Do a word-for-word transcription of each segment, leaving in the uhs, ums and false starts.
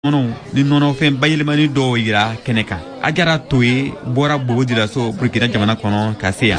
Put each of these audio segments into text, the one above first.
Nono ni nono fen bayilemani do yira keneka ajara toye bora bobo dira so burkina jamana kono kaseya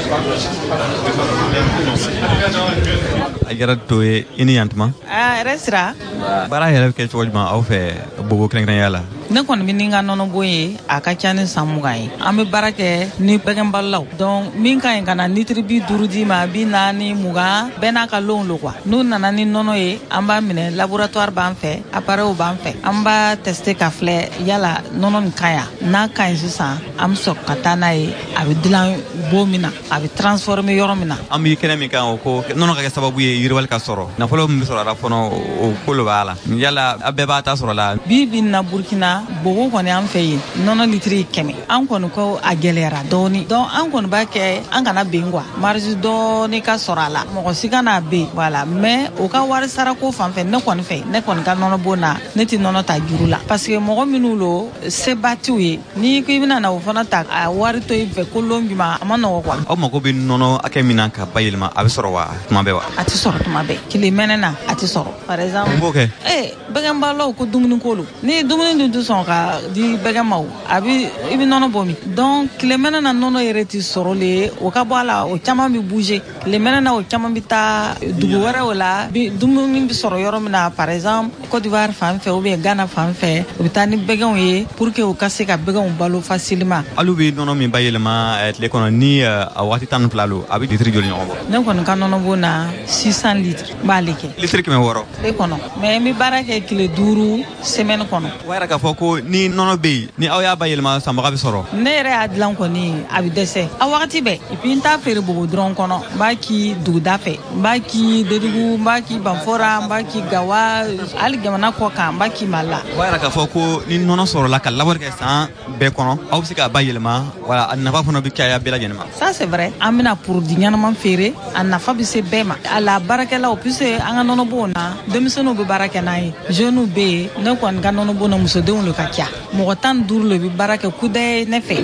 ajara toye ini yantma ah resra bara yela ke chojma au fe bobo kren kren yala ne kon mi ninga nono boye aka chani samugai ame barake ni pegen ballaw donc min kan kana nitri bi durudi ma bi nani muga bena ka lon lo kwa nu nana ni nono ye amba mine laboratoire ban fe appareil ban fe amba tester ka flé yala nono nkaya na kan sisan am sok katana ye abi dilan bomina abi transformer yoromina am yi kene mi kan ko nono ka sababu ye yirwal ka soro na folo mi soro ra fono o kolo bala yala abeba ta soro la bibi na burkina bogo koni an fe yin nono litri kemi an koni ko a gelera doni donc an koni ba ke an kana bengwa marji doni ka sorala mo si kana be voilà mais o ka wari sara ko fan fe ne koni fe ne koni ka nono bona ne ti nono ta jurula parce que mo minulo se batiwe ni ko ibina na o fana ta a wari to ife ko lombima amano kwa o mo ko bi nono akemina ka bayilma abi soro wa tuma be wa ati soro tuma be kili menena ati soro par exemple okay eh begamba lo ko dumuni ko lu ni dumuni du son ka di begama abi ibi nono bomi donc kile menena nono yereti soro le o ka bala o chama mi bouger le menena o chama mi ta dugu wara wala bi dumuni bi soro yoro mina par exemple Côte d'Ivoire fan fe ou bien Ghana fan fe o bitani began ye pour que o kase ka began balo facilement alu bi nono mi bayilma et le kono ni a wati tan plalo abi litri joli nyombo ne kono kan nono bona six cents litres balike litri ke me woro le kono mais mi barake kile duru semaine kono wara ka foko ni nono be ni awya bayilma samba bi soro ne re adlan ko ni abi dese a wakati be ipinta fere bobo dron kono baki duda fe baki dedugu baki banfora baki gawa al gamana ko kan baki mala wara ka foko ni nono soro la ka labor ke san be kono aw sika bayilma wala annafa fono bi kaya bela jenma ça c'est vrai amina pour dinyana man fere annafa bi se bema ala baraka la opuse anga nono bona demisono be baraka nay jeune be ne ko nga nono bona muso de on le kakia mo tan dur le bi baraka kude ne fe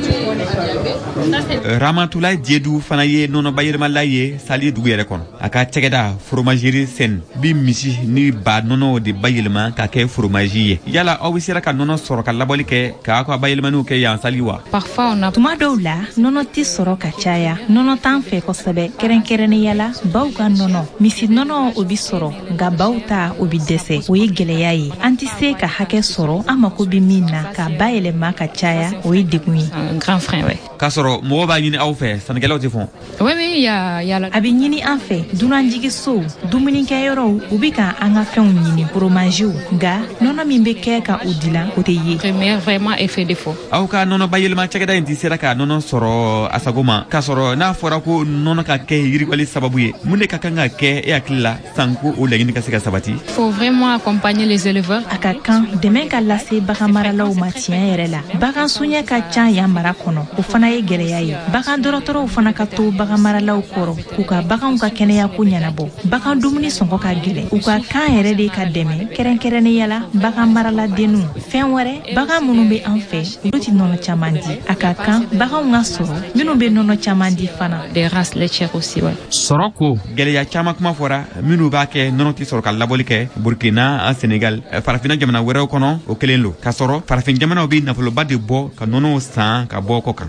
Ramatulay Diedou fana ye nono bayirma laye sali dugu yere kono aka tegeda fromagerie sen bi misi ni ba nono de bayilma ka ke fromagie yala awisira ka nono soro ka laboli ke ka ko bayilma nu ke ya saliwa parfois on a tuma dawla nono ti soro ka chaya nono tan fe ko sebe keren keren yala bawga nono misi nono obi soro ga bawta obi dese o ye geleya ye anti se ka hake soro amako bi minna ka bayilma ka chaya o ye deguni grand frère ouais kasoro mo ba yini aw fe sanagelaw ti fon oui oui il y a il y a la abi nyini an fe dunanjigi so dumuni ke yoro ubika anga fen nyini fromage ga nono mi be ke ka udila o te ye première vraiment effet défaut aw ka nono bayilma cegeda inti seraka nono soro asagoma kasoro na fora ko nono ka ke yiri wali sababu ye munde ka kanga ke e akilla sanku o lagini ka seka sabati faut vraiment accompagner les éleveurs aka kan demain ka lase bakamara law matien yere la bakan sunya ka chan ya mara kono o fana ye geleya ye bakan dorotoro fana ka to bakamara law koro ku ka bakan ka keneya ko nyanabo bakan dumuni sonko ka gele u ka kan yere de ka deme keren keren yala bakan marala denu fen wore bakan munu be an fe uti nono chamandi aka kan bakan nga soro minu be nono chamandi fana des races laitières aussi ouais soroko geleya chama kuma fora minu ba ke nono ti soro ka laboli ke Burkina a Senegal farafina jamana wero kono o kelenlo ka soro farafin jamana obi na folo bade bo ka nono san ka bo ko kan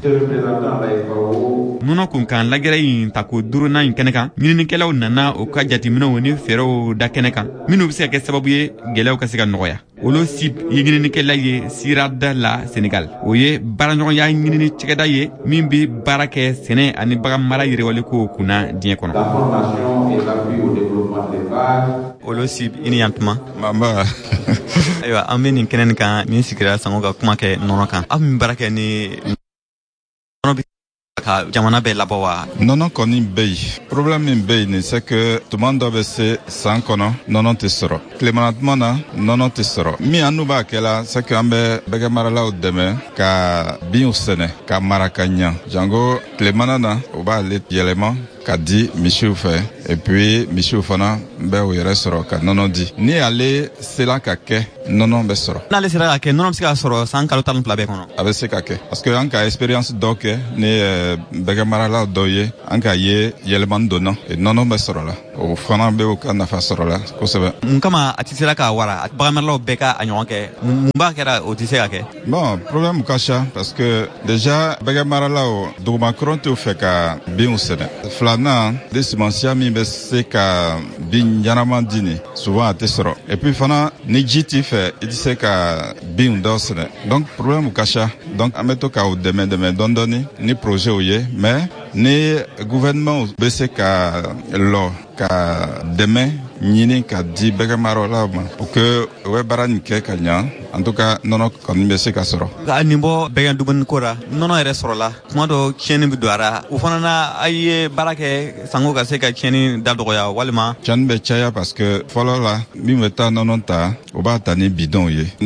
nono kun kan lagere yin tako duru na yin keneka minini kelaw nana o ka jati mino woni fero da keneka minu bi se ke sababu ye gelew ka sika noya olo sip yingini kella ye sirada la Senegal oye baranjo ya yingini cegeda ye min bi barake sene ani baga mara yire wale ko kuna dien kono la formation et l'appui au développement des vagues olo sip ini yantuma mama aywa ameni kenen kan min sikira sango ga kuma ke nono kan am barake ni nono bi ka jamana be labawa nono koni bey problème min bey ni c'est que tout le monde doit se sans kono nono te soro clémentement na nono te soro mi anuba kela c'est que ambe bega marala o deme ka bien au sene ka marakanya jango clémenana na oba le élément ka di Michel fait et puis Michel fana be o yere soro ka nono di ni ale sela ka ke nono be soro na le sela ka nono sika soro san kalo tan plabe kono abe se ka ke parce que en ka expérience donc ni bega marala doye en ka ye yeleman dona et nono be soro la o fana bɛ o ka nafa sɔrɔ la kosɛbɛ. mun kama a tɛ se ka wara baganmaralaw bɛɛ ka a ɲɔgɔn kɛ mun b'a kɛra o tɛ se ka kɛ. bon problème ka ca parce que déjà baganmaralaw dugumakɔrɔn t'u fɛ ka binw sɛnɛ. filanan de semensiya min bɛ se ka bin ɲɛnama di nin souvent a tɛ sɔrɔ et puis fana ni ji t'i fɛ i tɛ se ka bin dɔw sɛnɛ donc problème ka ca donc an bɛ to k'aw dɛmɛ dɛmɛ dɔɔni dɔɔni ni projet u ye mais ni gouvernement bɛ se ka lɔ ka dɛmɛ ɲini ka di baganmaralaw ma pour que u bɛ baara nin kɛ ka ɲa en tout cas nɔnɔ kɔni bɛ se ka sɔrɔ. ka nin bɔ bɛgɛn dumuni ko la nɔnɔ yɛrɛ sɔrɔla tuma dɔ tiɲɛni bɛ don a la o fana na a ye baara kɛ sango ka se ka tiɲɛni da dɔgɔya walima. tiɲɛni bɛ caya parce que fɔlɔ la min bɛ taa nɔnɔ ta o b'a ta ni bidɔnw ye.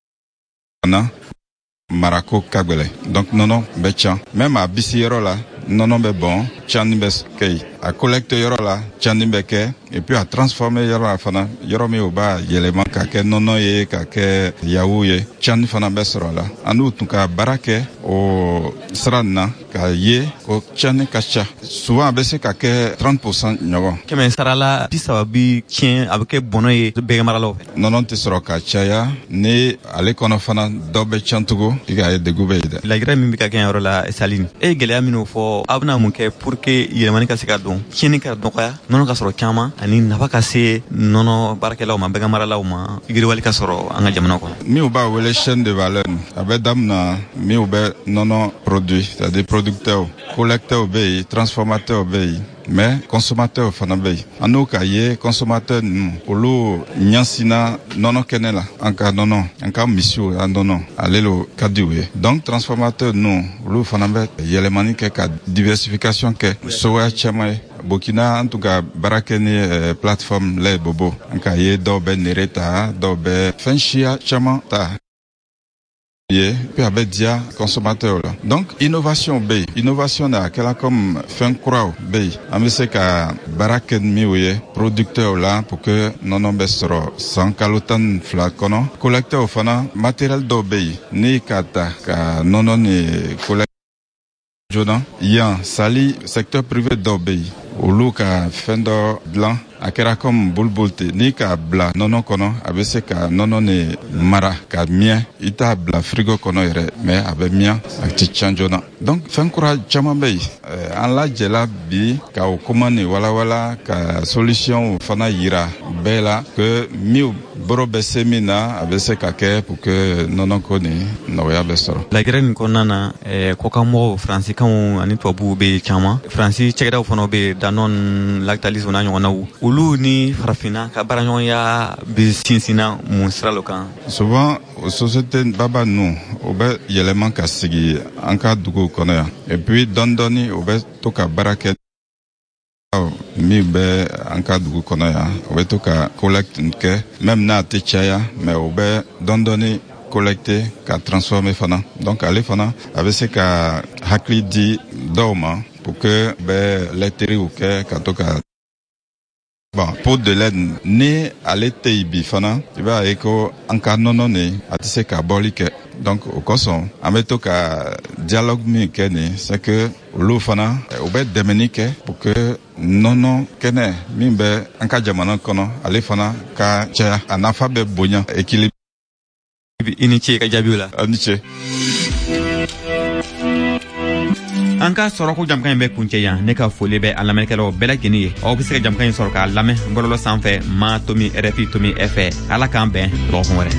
marako ka gɛlɛn donc nɔnɔ bɛ can même a bisi yɔrɔ la nɔnɔ bɛ bɔn tiɲɛni bɛ kɛ yen a collecte yɔrɔ la tiɲɛni bɛ kɛ et puis a transformer yɔrɔ la fana yɔrɔ min o b'a yɛlɛma ka kɛ nɔnɔ ye ka kɛ yawu ye tiɲɛni fana bɛ sɔrɔ a la an n'u tun ka baara kɛ o sira nin na k'a ye ko tiɲɛni ka ca souvent a bɛ se ka kɛ trente pour cent ɲɔgɔn. kɛmɛ sarala bi saba bi tiɲɛ a bɛ kɛ bɔnɔ ye bɛgɛnmaralaw fɛ. nɔnɔ tɛ sɔrɔ ka caya ni ale kɔnɔ fana dɔ bɛ tiɲɛ tugun i ka ye degun bɛ yen dɛ. lagira min bɛ ka kɛ yɔrɔ la Saline e ye gɛlɛya minnu fɔ aw bɛna mun kɛ pour que yɛlɛmani ka se ka don tiɲɛni ka dɔgɔya nɔnɔ ka sɔrɔ caman ani nafa ka se nɔnɔ baarakɛlaw ma bɛgɛnmaralaw ma yiriwali ka sɔrɔ an ka jamana kɔnɔ. minnu b'a wele chaîne de valeur a bɛ daminɛ minnu bɛ nɔnɔ produit c'est-à-dire producteurs collecteurs bɛ yen transformateurs bɛ yen mais consommateurs fana bɛ yen an n'o ka ye consommateurs ninnu olu ɲɛsina nɔnɔ kɛnɛ la an ka nɔnɔ an ka misiw an nɔnɔ ale le ka di u ye donc transformateurs ninnu olu fana bɛ yɛlɛmani kɛ ka diversification kɛ sogoya caman ye. Burkina an tun ka baara kɛ ni euh, plateforme lait bobo an ka ye dɔw bɛ nere ta dɔw bɛ fɛn siya caman ta ye puis a bɛ diya consommateur la donc innovation bɛ yen innovation na a kɛla comme fɛn kuraw bɛ yen an bɛ se ka baara kɛ ni min ye producteur la pour que nɔnɔ bɛ sɔrɔ san kalo tan ni fila kɔnɔ collecteur fana matériel dɔw bɛ yen ni ka ta ka nɔnɔ ni collecte joona yan sali secteur privé dɔw bɛ yen olu ka fɛn dɔ dilan a kɛra comme bolibolte ni k'a bila nɔnɔ kɔnɔ a bɛ se ka nɔnɔ ni mara ka miɲɛ i t'a bila frigo kɔnɔ yɛrɛ mais a bɛ miɲɛ a tɛ tiɲɛ joona donc fɛn kura caman bɛ yen an lajɛla bi ka o kuma ni walawala ka solution fana yira bɛɛ la que min bɔrɔ bɛ se min na a bɛ se ka kɛ pour que nɔnɔ ko ni nɔgɔya bɛ sɔrɔ. lagira nin kɔnɔna na kɔkanmɔgɔw faransikanw ani tubabuw bɛ yen caman faransi cɛkɛdaw fana bɛ yen danone lactalis n'a ɲɔgɔnnaw olu ni farafinna ka baaraɲɔgɔnya bɛ sinsinna mun sira lo kan. souvent o société baba ninnu o bɛ yɛlɛma ka sigi an ka duguw kɔnɔ yan et puis dɔɔni dɔɔni o bɛ to ka baara kɛ min bɛ an ka dugu kɔnɔ yan o bɛ to ka collecte kɛ même n'a tɛ caya mais o bɛ dɔɔni dɔɔni collecter ka transformer fana donc ale fana a bɛ se ka hakili di dɔw ma pour que bɛ lɛtɛriw kɛ ka to ka bon pot de lait ni ale tɛ yen bi fana i b'a ye ko an ka nɔnɔ nin a tɛ se ka bɔli kɛ donc o kosɔn an bɛ to ka dialogue min kɛ nin c'est que olu fana u bɛ dɛmɛni kɛ pour que nɔnɔ kɛnɛ min bɛ an ka jamana kɔnɔ ale fana ka caya a nafa bɛ bonya équilibre. i ni ce ka jaabiw la. a ni ce. an ka sɔrɔko jamkan in bɛ kuncɛ yan ne ka foli bɛ a lamɛnnikɛlaw bɛɛ lajɛlen ye aw bɛ se ka jamkan in sɔrɔ k'a lamɛn bɔlɔlɔ sanfɛ ma tomi R F I tomi F ala k'an bɛn dɔgɔkun wɛrɛ.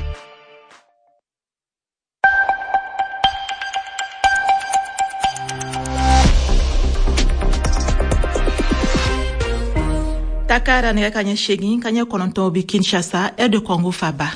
Dakar nɛgɛ kaɲɛ segin kaɲɛ kɔnɔntɔn bi Kinshasa air de Congo Faba.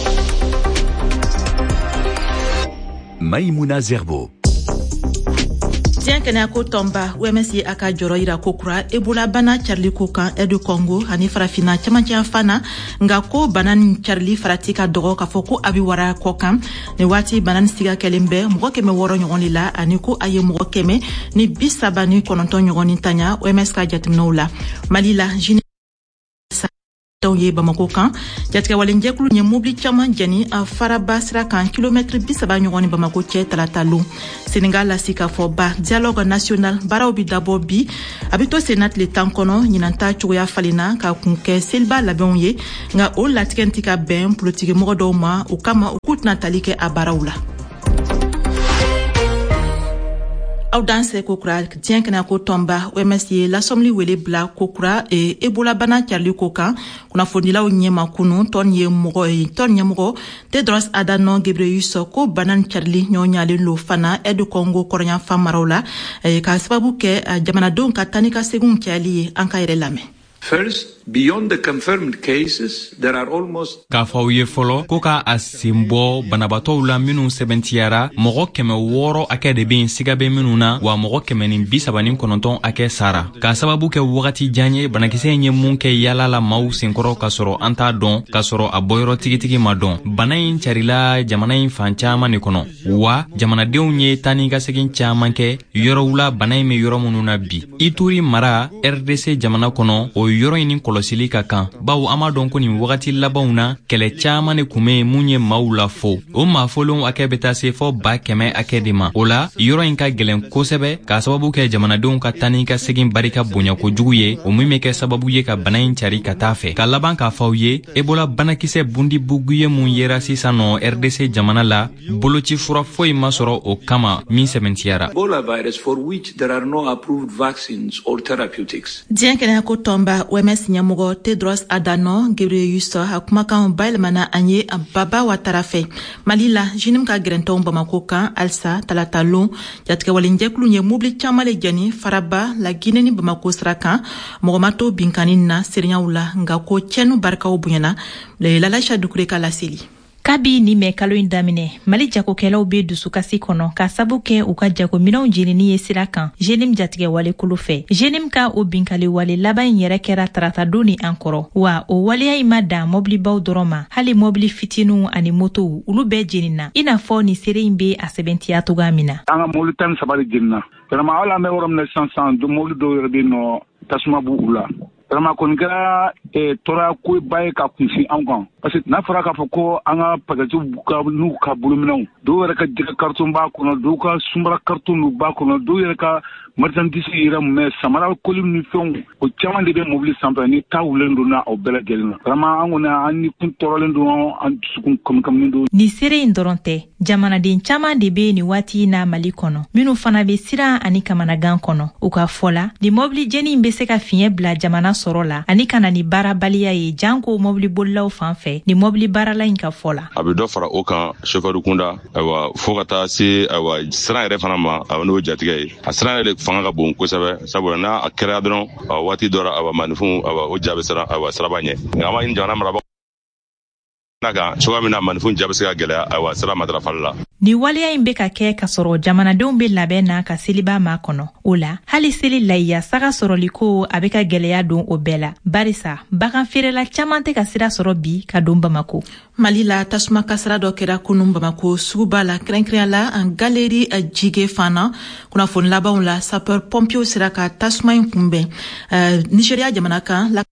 Maïmouna Zerbo. diɲɛ kɛnɛya ko tɔnba O M S ye a ka jɔrɔ yira ko kura Ebola bana carili ko kan air de Congo ani farafina camancɛ fana nga ko bana ni carili farati ka dɔgɔ k'a fɔ ko a bɛ wara kɔ kan ni waati bana ni siga kɛlen bɛ mɔgɔ kɛmɛ wɔɔrɔ ɲɔgɔn de la ani ko a ye mɔgɔ kɛmɛ ni bi saba ni kɔnɔntɔn ɲɔgɔn ni tanya O M S ka jateminɛw la Mali la taw ye Bamako kan jatigɛ walenjɛkulu ɲɛ mobili caman jɛni a faraba sira kan kilomètre bisaba ɲɔgɔn ni Bamako cɛ talata lon Senegal la sika fɔ ba dialogue national baraw bi dabɔ bi a bi to senat le tan kɔnɔ ɲinanta cogoya falenna ka kun kɛ seliba labɛnw ye nka o latigɛ ti ka bɛn politique mɔgɔ dɔw ma o kama u k'u tɛna tali kɛ a baraw la. Aw danse kokura diɲɛ kɛnɛ ko tɔnba O M S ye lasɔmli wele bila kokura e Ebola bana carili ko kan kunnafonilaw ɲɛma kunu tɔn ye mɔgɔ ye tɔn ɲɛmɔgɔ Tedros Adhanom Ghebreyesus ko bana carili ɲɔɲalen lo fana aide Congo kɔrɔnya famaraw la ka sababu kɛ jamanadenw ka tani ka segun cɛli ye an ka yɛrɛ lamɛn. First, beyond the confirmed cases, there are almost... K'a fɔ ye fɔlɔ ko ka a senbɔ banabatɔw la minnu sɛbɛntiyara mɔgɔ kɛmɛ wɔɔrɔ akɛ de bɛ yen siga bɛ minnu na wa mɔgɔ kɛmɛ ni bi saba ni kɔnɔntɔn akɛ sara. K'a sababu kɛ wagati jan ye banakisɛ in ye mun kɛ yala la maaw senkɔrɔ k'a sɔrɔ an t'a dɔn k'a sɔrɔ a bɔyɔrɔ tigitigi ma dɔn. Bana in carila jamana in fan caman de kɔnɔ wa jamanadenw ye taa ni ka segin caman kɛ yɔrɔw la bana in bɛ yɔrɔ minnu na bi. Ituri mara R D C jamana kɔnɔ o yɔrɔ in kɔlɔsili ka kan bawo an ma dɔn ko nin wagati labanw na kɛlɛ caman de kun bɛ mun ye maaw la fo o maafolenw akɛ bɛ taa se fɔ ba kɛmɛ akɛ de ma o la yɔrɔ in ka gɛlɛn kosɛbɛ k'a sababu kɛ jamanadenw ka taa ni ka segin barika bonya kojugu ye o min bɛ kɛ sababu ye ka bana in cari ka taa fɛ ka laban k'a fɔ aw ye Ebola banakisɛ bundibugu ye mun yera sisan nɔ R D C jamana la boloci fura foyi ma sɔrɔ o kama min sɛbɛntiyara. Ebola virus for which there are no approved vaccines or therapeutics. Diɲɛ kɛnɛ ko tɔnba O M S ɲɛmɔgɔ Tedros Adhanom Ghebreyesus a kumakan bayɛlɛmana an ye Baba Watara fɛ Mali la jinim ka gɛrɛntɔw Bamako kan alisa talata lon jatigɛ walenjɛkulu ye mobili caman le jɛni Faraba la Guinée ni Bamako sira kan mɔgɔ ma to binkani na serenyaw la nka ko cɛnu barikaw bonyana Lalasha Dukure ka laseli. Kabi ni mɛ kalo in daminɛ Mali jagokɛlaw be dusukasi kɔnɔ ka sabu kɛ u ka jagominɛw jenini ye sira kan jenim jatigɛ wale kulu fɛ jenim ka o binkali wale laban in yɛrɛ kɛra tarata don ni an kɔrɔ wa o waleya in ma dan mobilibaw dɔrɔn ma hali mobili fitininw ani motow olu bɛɛ jenina i n'a fɔ ni seere in be a sɛbɛntiya togoya min na. An ka mobili tan ni saba de jenina vraiment hali an bɛ yɔrɔ min na sisan sisan mobili dɔw yɛrɛ bɛ yen nɔ tasuma b'u u la. Vraiment kɔni kɛra tɔɔrɔya koba ye ka kunsi an kan parce que n'a fɔra k'a fɔ ko an ka pakɛtiw n'u ka bolominɛw dɔw yɛrɛ ka jɛgɛ karton b'a kɔnɔ dɔw ka sunbara karton n'u b'a kɔnɔ dɔw yɛrɛ ka marchandise yɛrɛ mɛ samara koli ni fɛnw o caman de bɛ mobili sanfɛ ni taa wulen don na o bɛɛ lajɛlen na vraiment an kɔni an ni kun tɔɔrɔlen don an dusukun kamikamin don. Ni seere in dɔrɔn tɛ jamanaden caman de bɛ nin waati in na Mali kɔnɔ minnu fana bɛ siran ani kamanagan kɔnɔ u ka fɔ la ni mobili jɛni in bɛ se ka fiɲɛ bila jamana sɔrɔ la ani kana ni baarabaliya ye janko mobili bolilaw fan fɛ ni mobili baarala in ka fɔ la. A bɛ dɔ fara o kan chauffeur kunda ayiwa fo ka taa se ayiwa siran yɛrɛ fana ma ayiwa n'o jatigɛ ye a siran yɛrɛ fanga ka bon kosɛbɛ sabula n'a a kɛra dɔrɔn waati dɔ la ayiwa maninfinw ayiwa o ja bɛ siran ayiwa siraba ɲɛ nka an ma ɲini jamana marabagaw n'a kan cogoya min na maninfinw ja bɛ se ka gɛlɛya ayiwa sira matarafali la. Ni waleya in bɛ ka kɛ ka sɔrɔ jamanadenw bɛ labɛn na ka seliba ma kɔnɔ o la hali seli layiya saga sɔrɔli ko a bɛ ka gɛlɛya don o bɛɛ la barisa bagan feerela caman tɛ ka sira sɔrɔ bi ka don Bamako. Mali la tasuma kasara dɔ kɛra kunun Bamako suguba la kɛrɛnkɛrɛnya la an galeri a jige fana kunnafoni labanw la sapeur pompier sera ka tasuma in kunbɛn uh, Nigeria jamana kan la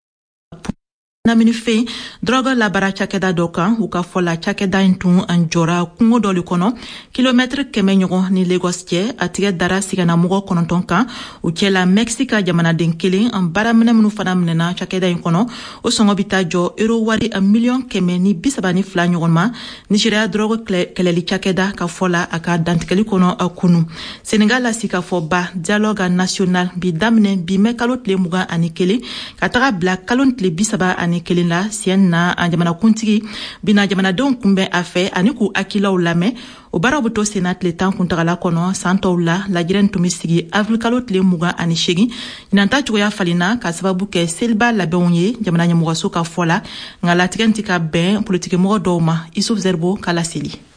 namini fe drogue la bara cakɛda dɔ kan u ka fɔ la cakɛda in tun an jɔra kungo dɔ le kɔnɔ kilomètre kɛmɛ ɲɔgɔn ni Lagos cɛ a tigɛ dara sigana mɔgɔ kɔnɔntɔn kan u cɛla Mexique jamanaden kelen an baaraminɛ minnu fana minɛna cakɛda in kɔnɔ o sɔngɔ bi taa jɔ euro wari a miliyɔn kɛmɛ ni bisaba ni fila ɲɔgɔn ma Nigeria drogue kɛlɛli cakɛda ka fɔ la a ka dantigɛli kɔnɔ a kunu Senegal la sika fɔ ba dialogue national bi daminɛ bi mɛ kalo tile mugan ani kelen ka taga bila kalo tile bisaba ani kelen la siɛn na an jamana kuntigi bina jamanadenw kunbɛn a fɛ ani k'u hakilaw lamɛn o baaraw bɛ to senna tile tan kuntagala kɔnɔ san tɔw la lajɛrɛ tun bɛ sigi avril kalo tile mugan ani segin ɲinanta cogoya falenna ka sababu kɛ seliba labɛnw ye jamana ɲɛmɔgɔso ka fɔ la nka latigɛ tɛ ka bɛn politikimɔgɔ dɔw ma Isuf Zerbo ka laseli.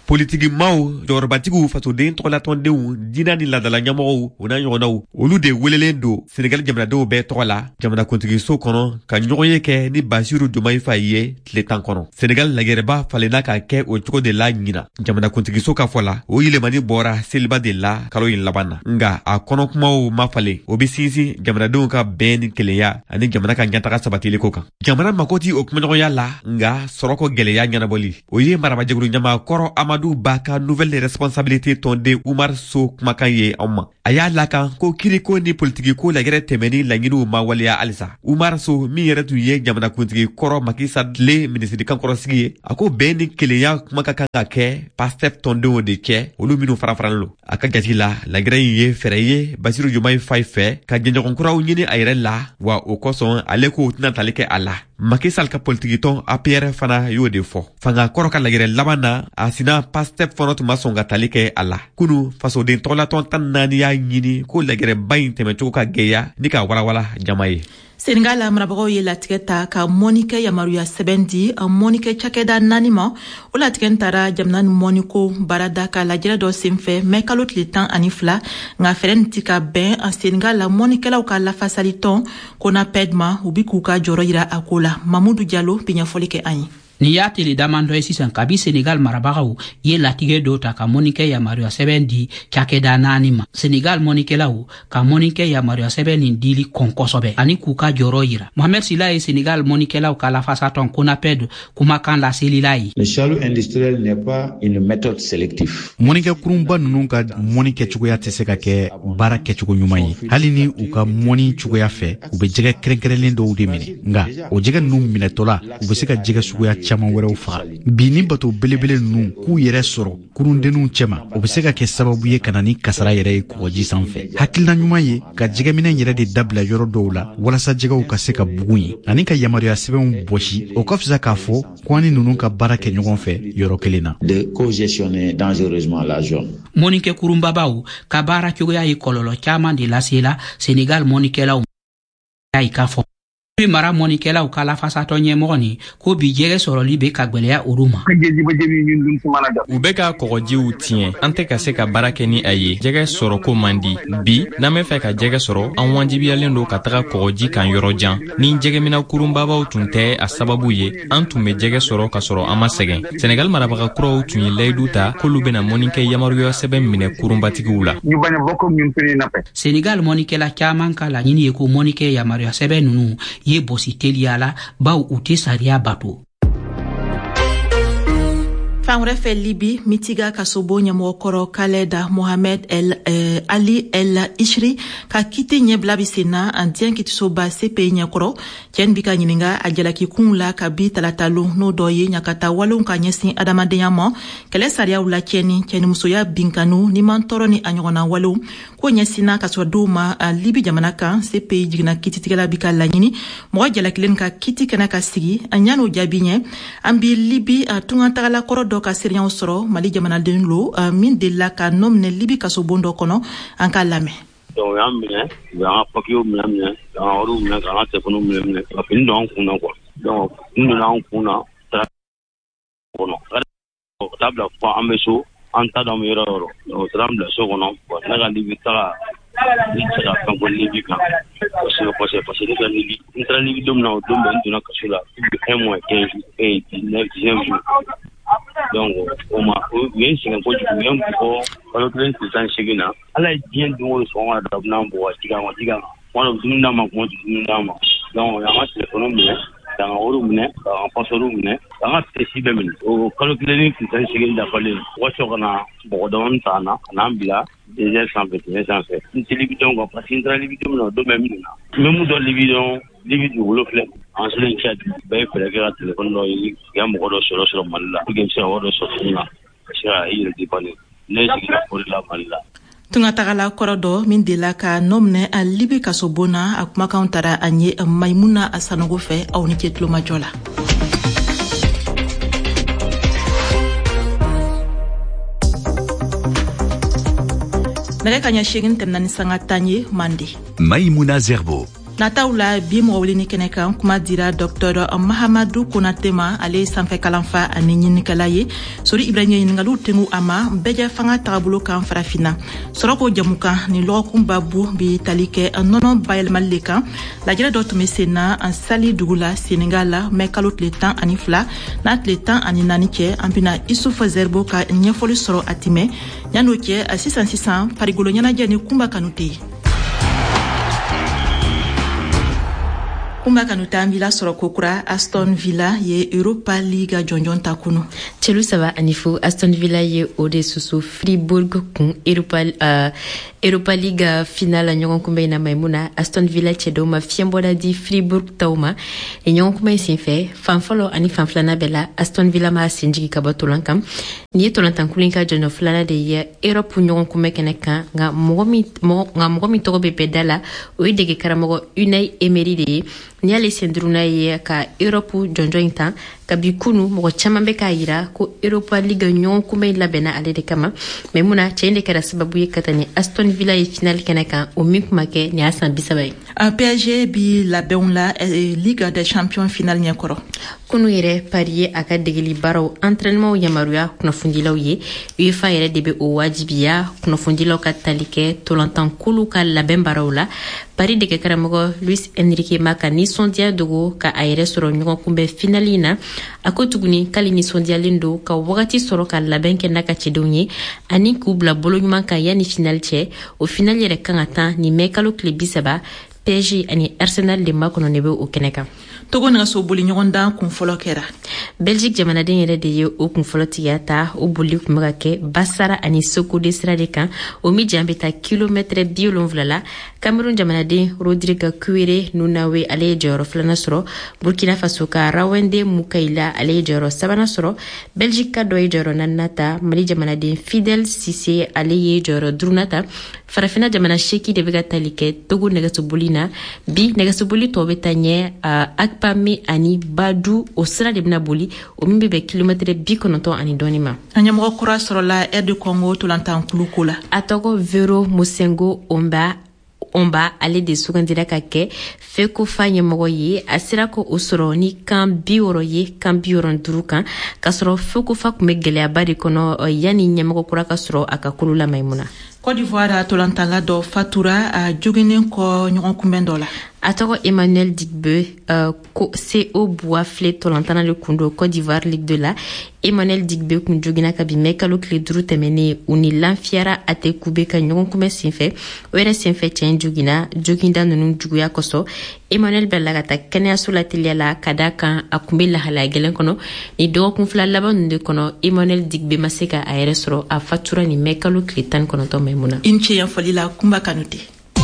politiki maaw jɔyɔrɔbatigiw fasoden tɔgɔlatɔndenw diina ni ladala ɲɛmɔgɔw o n'a ɲɔgɔnnaw olu de welelen don Senegal jamanadenw bɛɛ tɔgɔ la jamanakuntigiso kɔnɔ ka ɲɔgɔn ye kɛ ni Basiru Jomayi Fayi ye tile tan kɔnɔ. Senegal lagɛrɛba falenna ka kɛ o cogo de la ɲina jamanakuntigiso ka fɔ la o yɛlɛmani bɔra seliba de la kalo in laban na nga a kɔnɔ kumaw ma falen o bɛ sinsin jamanadenw ka bɛn ni kelenya ani jamana ka ɲɛtaga sabatili ko kan. Jamana mako ti o kumaɲɔgɔnya la nga sɔrɔkɔ gɛlɛya ɲɛnabɔli o ye marabajɛkulu ɲamakɔrɔ Amadou Ba ka nouvelle responsabilité tɔnden Umar So kumakan ye anw ma. A y'a lakan ko kiriko ni politiki ko lagɛrɛ tɛmɛni laɲiniw ma waleya halisa. Umar So min yɛrɛ tun ye jamanakuntigi kɔrɔ Macky Sall le minisirikan kɔrɔsigi ye a ko bɛn ni kelenya kuma ka kan ka kɛ Pastef tɔndenw de cɛ olu minnu farafaralen lo. A ka jati la lagɛrɛ in ye fɛrɛ ye Basiru Jomayi Fayi fɛ ka jɛɲɔgɔnkuraw ɲini a yɛrɛ la wa o kosɔn ale ko tɛna tali kɛ a la. Macky Sall ka politikitɔn A P R fana y'o de fɔ. Fanga kɔrɔ ka lagɛrɛ laban na a sina Pastef fana tun ma sɔn ka tali kɛ a la. Kunu fasoden tɔgɔlatɔn tan naani y'a ɲini ko lagɛrɛba in tɛmɛcogo ka gɛlɛya ni ka walawala jama ye. Senegal marabagaw ye latigɛ ta ka mɔnikɛ yamaruya sɛbɛn di a mɔnikɛ cakɛda naani ma o latigɛ tara jamana ni mɔniko baarada ka lajɛrɛ dɔ senfɛ mɛ kalo tile tan ani fila nka fɛrɛ nin ti ka bɛn a Senegal la mɔnikɛlaw ka lafasali tɔn Konaped ma u bi k'u ka jɔrɔ yira a ko la. Mamudu Diallo bi ɲɛfɔli kɛ an ye. Ni y'a tele daman dɔ ye sisan kabi Senegal marabagaw ye latigɛ dɔ ta ka mɔnikɛ yamaruya sɛbɛn di cakɛda naani ma. Senegal mɔnikɛlaw ka mɔnikɛ yamaruya sɛbɛn nin dili kɔn kosɛbɛ ani k'u ka jɔrɔ yira. Mohamed Sila ye Senegal mɔnikɛlaw ka lafasatɔn Konaped kumakan laselila ye. Le salut industriel n'est pas une méthode sélective. Mɔnikɛ kurunba ninnu ka mɔnikɛ cogoya tɛ se ka kɛ baara kɛcogo ɲuman ye. Hali ni u ka mɔni cogoya fɛ u bɛ jɛgɛ kɛrɛnkɛrɛnlen dɔw de minɛ. Nga o jɛgɛ ninnu minɛtɔla u bɛ se ka jɛgɛ suguya caman wɛrɛw faga. Bi ni bato belebele ninnu k'u yɛrɛ sɔrɔ kurundenninw cɛma o bɛ se ka kɛ sababu ye ka na ni kasara yɛrɛ ye kɔgɔji sanfɛ. Hakilina ɲuman ye ka jɛgɛminɛ yɛrɛ de dabila yɔrɔ dɔw la walasa jɛgɛw ka se ka bugun ye ani ka yamaruya sɛbɛnw bɔsi o ka fisa k'a fɔ ko ani ninnu ka baara kɛ ɲɔgɔn fɛ yɔrɔ kelen na. De co-gestionner dangereusement la zone. Mɔnikɛ kurunbabaw ka baara cogoya ye kɔlɔlɔ caman de lasela Senegal mɔnikɛlaw y'a k'a fɔ. Mara mɔnikɛlaw ka lafasatɔ ɲɛmɔgɔ ni ko bi jɛgɛ sɔrɔli bɛ ka gwɛlɛya olu ma. U bɛ ka kɔgɔjiw tiɲɛ an tɛ ka se ka baara kɛ ni a ye jɛgɛ sɔrɔ ko man di bi n'an bɛ fɛ ka jɛgɛ sɔrɔ an wajibiyalen don ka taga kɔgɔji kan yɔrɔ jan ni jɛgɛmina kurunbabaw tun tɛ a sababu ye an tun bɛ jɛgɛ sɔrɔ ka sɔrɔ an ma sɛgɛn. Senegal marabaga kuraw tun ye layidu ta k'olu bɛna mɔnikɛ yamaruya sɛbɛn minɛ kurunbatigiw la. Senegal mɔnikɛla caman ka laɲini ye ko mɔnikɛ yamaruya sɛbɛn ninnu ye bosi teliya la baw u tɛ sariya bato. Fan wɛrɛ fɛ Libi Mitiga ka sobo ɲɛmɔgɔkɔrɔ Kaleda Mohamed El eh, Ali El Ishri ka kiti ɲɛbila bi senna an diɲɛ kitisoba C P I ɲɛkɔrɔ cɛn bi ka ɲininga a jalakikun la ka bi talatalo n'o dɔ ye ɲakata walenw ka ɲɛsin adamadenya ma kɛlɛ sariyaw la cɛni cɛnimusoya binkanu ni man tɔɔrɔ ni a ɲɔgɔnna walenw ko ɲɛsinna ka sɔrɔ dɔw ma a Libi jamana kan C P I jiginna kititigɛla bi ka laɲini mɔgɔ jalakilen ka kiti kɛnɛ ka sigi a ɲan'o jaabi ɲɛ an bi Libi a tungatagala kɔrɔ dɔ ka seriyaw sɔrɔ Mali jamanaden lo min delila ka nɔ minɛ Libi kasobon dɔ kɔnɔ an ka lamɛn. Donc y'an minɛ u y'an ka papiyew minɛ minɛ k'an ka wariw minɛ k'an ka telefoniw minɛ minɛ ka fini don an kun na quoi. Donc kun donna an kun na kɔnɔ ka taa bila fɔ an bɛ so an ta dɔn an bɛ yɔrɔ o yɔrɔ donc u taara an bila so kɔnɔ ne ka Libi taga ne tɛ se ka fɛn fɔ Libi kan kosɛbɛ kosɛbɛ parce que ne ka Libi n taara Libi don min na o don bɛɛ n donna kaso la un mois quinze jours et dix-neuf dixième jour. Donc o ma o ye sɛgɛn kojugu u ye n bugɔ kalo kelen tile tan ni seegin na ala ye diɲɛ don o don sɔgɔma da n'an bugɔ jiga ma jiga ma kuma dɔ dumuni d'a ma kuma tɛ dumuni d'a ma donc y'an ka telefɔni minɛ k'an ka wariw minɛ k'an ka pasɔriw minɛ k'an ka pesi bɛɛ minɛ o kalo kelen ni tile tan ni seegin dafalen o ka sɔrɔ ka na bɔgɔ dɔɔni ta na ka n'an bila désert sanfɛ tɛmɛ sanfɛ n tɛ Libi dɔn quoi parce que n taara Libi don min na o don bɛ min na n bɛ mun dɔn Libi dɔn Libi dugukolo filɛ an selen cɛ bɛɛ ye fɛɛrɛ kɛ ka telefɔni dɔ ɲini k'i ka mɔgɔ dɔ sɔrɔ sɔrɔ Mali la pour que n bɛ se ka wari dɔ sɔrɔ tuguni na ka se ka i yɛrɛ dépanner ne jiginna o de la Mali la. Tungatagala kɔrɔ dɔ min delila ka nɔ minɛ a Libi kasobon na a kumakanw tara a ɲɛ Maimuna Asanogo fɛ aw ni ce tulomajɔ la. Nɛgɛ kaɲɛ seegin tɛmɛna ni sanga tan ye Mande. Maimouna Zerbo. nataw la bi mɔgɔ wele ni kɛnɛ kan kuma dira Docteur Mahamadou Konate ma ale sanfɛ kalanfa ani ɲinikɛla ye sori Ibrahima ɲininkaliw tengu a ma bɛjɛ fanga tagabolo kan farafina sɔrɔko jamukan ni lɔgɔkun babu bi tali kɛ nɔnɔ bayɛlɛmali le kan lajɛrɛ dɔ tun bɛ sen na an sali dugu la Senegal la mɛ kalo tile tan ani fila n'a tile tan ani naani cɛ an bɛna Isufu Zerbo ka ɲɛfɔli sɔrɔ a timɛ yan'o cɛ sisan sisan farigolo ɲɛnajɛ ni kunba kanu tɛ yen. Kumba kanuta ambila sɔrɔ kokura Aston Villa ye Europa League jɔnjɔn ta kunu. Celu saba anifo Aston Villa ye o de susu Fribourg kun Europa uh, Europa League finale ɲɔgɔn kunbɛ in na Maimuna Aston Villa cɛ dɔw ma fiɲɛbɔda di Fribourg taw ma e ɲɔgɔn kunbɛ in senfɛ fan fɔlɔ ani fan filanan bɛɛ la Aston Villa ma senjigi ka bɔ tolan kan ni ye tolantan kulin ka jɔnjɔn filanan de ye Europe ɲɔgɔn kunbɛ kɛnɛ kan nka mɔgɔ min nka mɔgɔ min tɔgɔ bɛ bɛɛ da la o ye dege karamɔgɔ Unai Emery de ye ni y'ale senduruna ye ka Europe jɔnjɔn in tan kabi kunu mɔgɔ caman bɛ k'a yira ko Europa League ɲɔgɔn kunbɛ in labɛnna ale de kama mais muna cɛ in de kɛra sababu ye ka taa ni Aston Villa ye finale kɛnɛ kan o min kuma kɛ ni y'a san bisaba ye. P S G bi labɛnw la Ligue des Champions finale ɲɛkɔrɔ. Kunu yɛrɛ Paris ye a ka degeli baaraw entraînement yamaruya kunnafonidilaw ye UEFA yɛrɛ de bɛ o wajibiya kunnafonidilaw ka tali kɛ tolantankulu ka labɛn baaraw la. Paris dege karamɔgɔ Luis Enrique ma ka nisɔndiya dogo ka a yɛrɛ sɔrɔ ɲɔgɔn kunbɛ finale in na a ko tuguni k'ale nisɔndiyalen don ka wagati sɔrɔ ka labɛn kɛ n'a ka cɛdenw ye ani k'u bila bolo ɲuman kan yanni finale cɛ o finale yɛrɛ kan ka tan nin mɛ kalo tile bi saba P S G ani Arsenal de makɔnɔ de bɛ o kɛnɛ kan. Togo nɛgɛso boli ɲɔgɔn dan kun fɔlɔ kɛra. Belgique jamanaden yɛrɛ de ye o kun fɔlɔ tigiya ta o boli kun bɛ ka kɛ Basara ani Soko de sira de kan o mi jan bɛ taa kilomètre bi wolonwula la. Cameroun jamanaden Rodrigue Kuere Nunawe ale ye jɔyɔrɔ filanan sɔrɔ Burkina Faso ka Rawende Mukaila ale ye jɔyɔrɔ sabanan sɔrɔ Belgique ka dɔ ye jɔyɔrɔ naaninan ta Mali jamanaden Fidel Cissé ale ye jɔyɔrɔ duurunan ta farafina jamana seki de bɛ ka tali kɛ Togo nɛgɛsoboli na bi nɛgɛsoboli tɔw bɛ taa ɲɛ Akpame ani Badu o sira de bɛna boli o min bɛ bɛn kilomètre bi kɔnɔntɔn ani dɔɔni ma. A ɲɛmɔgɔ kura sɔrɔla R D Congo tolantankulu ko la. A tɔgɔ Vero Mosengo Omba Omba ale de sugandira ka kɛ Fekofa ɲɛmɔgɔ ye a sera ko o sɔrɔ ni kan bi wɔɔrɔ ye kan bi wɔɔrɔ duuru kan ka sɔrɔ Fekofa tun bɛ gɛlɛyaba de kɔnɔ yanni ɲɛmɔgɔ kura ka sɔrɔ a ka kolo la Maimuna. Côte d'Ivoire tolantala dɔ fatura a joginen kɔ ɲɔgɔn kunbɛn dɔ la. A tɔgɔ Emmanuel Digbe uh, ko C O Boafle tolantana de kun do Côte d'Ivoire Ligue deux la Emmanuel Digbe kun jogina ka bi mɛ kalo tile duuru tɛmɛnen u ni Lanfiyara Ate Kube ka ɲɔgɔn kunbɛn senfɛ o yɛrɛ senfɛ cɛ in jogina joginda ninnu juguya kosɔn Emmanuel bɛla ka taa kɛnɛyaso la teliya la ka da kan a kun bɛ lahalaya gɛlɛn kɔnɔ ni dɔgɔkun fila laban ninnu de kɔnɔ Emmanuel Digbe ma se ka a yɛrɛ sɔrɔ a fatura ni mɛ kalo tile tan ni kɔnɔntɔn Maimuna. I ni ce yan fɔli la Kumba Kanute.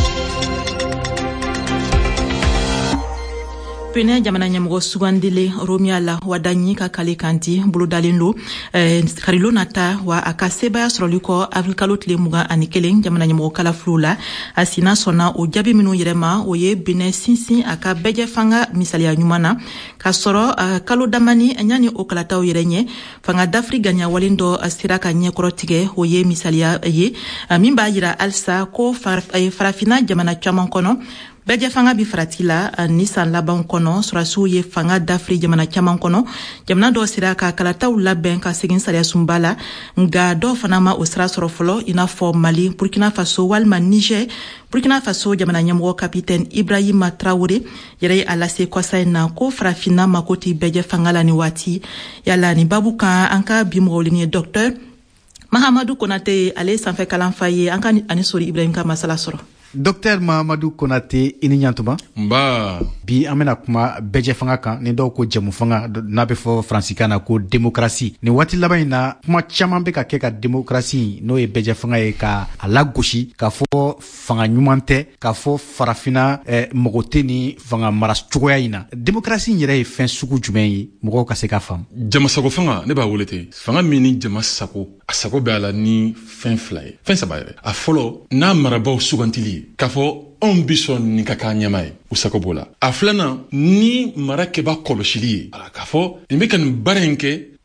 Pene jamana ɲɛmɔgɔ sugandile Romia la wadanyi ka kale kanti bolodalen lo eh, karilo nata wa a ka sebaya sɔrɔli kɔ avril kalo tile mugan ani kelen jamana ɲɛmɔgɔ kalafilo la a sina sɔnna o jaabi minnu yɛrɛ ma o ye Benin sinsin a ka bɛjɛ fanga misaliya ɲuman na ka sɔrɔ uh, kalo damani ɲani o kalataw yɛrɛ ɲɛ fanga d'Afrique ganya walen dɔ uh, sira ka ɲɛkɔrɔ tigɛ o ye misaliya ye uh, min b'a yira alisa ko far, uh, farafina jamana caman kɔnɔ bɛjɛ fanga bi farati la ni san laban kɔnɔ surasiw ye fanga d'Afrique jamana caman kɔnɔ jamana dɔ sira ka kalataw labɛn ka segin sariya sunba la nga dɔ fana ma o sira sɔrɔ fɔlɔ i n'a fɔ Mali Burkina Faso walima Niger Burkina Faso jamana ɲɛmɔgɔ capitaine Ibrahima Traoré yɛrɛ ye a lase kɔsa in na ko farafina mako tɛ bɛjɛ fanga la ni waati yala ni babu kan an ka bi mɔgɔwlen ye Docteur Mahamadou Konate ale sanfɛ kalanfa ye an ka ani sori Ibrahim ka masala sɔrɔ. Docteur Mahamadou Konate ini ɲantuma nba bi an bena kuma bɛjɛ fanga kan ni dɔw ko jɛmu fanga n'a bɛ fɔ faransikan na ko démocratie ni waati laban in na kuma caman bɛ ka kɛ ka démocratie n'o ye bɛjɛ fanga ye ka a lagosi k'a fɔ fanga ɲuman tɛ k'a fɔ farafina eh, mɔgɔ tɛ ni fanga mara cogoya in na démocratie in yɛrɛ ye fɛn sugu jumɛn ye mɔgɔw ka se k'a faamu. jama sago fanga ne b'a wele ten fanga min ni jama sago a sago bɛ a la ni fɛn fila ye fɛn saba yɛrɛ a fɔlɔ n'a marabaw sugantili ye k'a fɔ anw bi sɔn nin ka k'an ɲɛma ye u sago b'o la a filanan ni mara kɛba kɔlɔsili ye k'a fɔ nin bɛ ka nin baara in kɛ a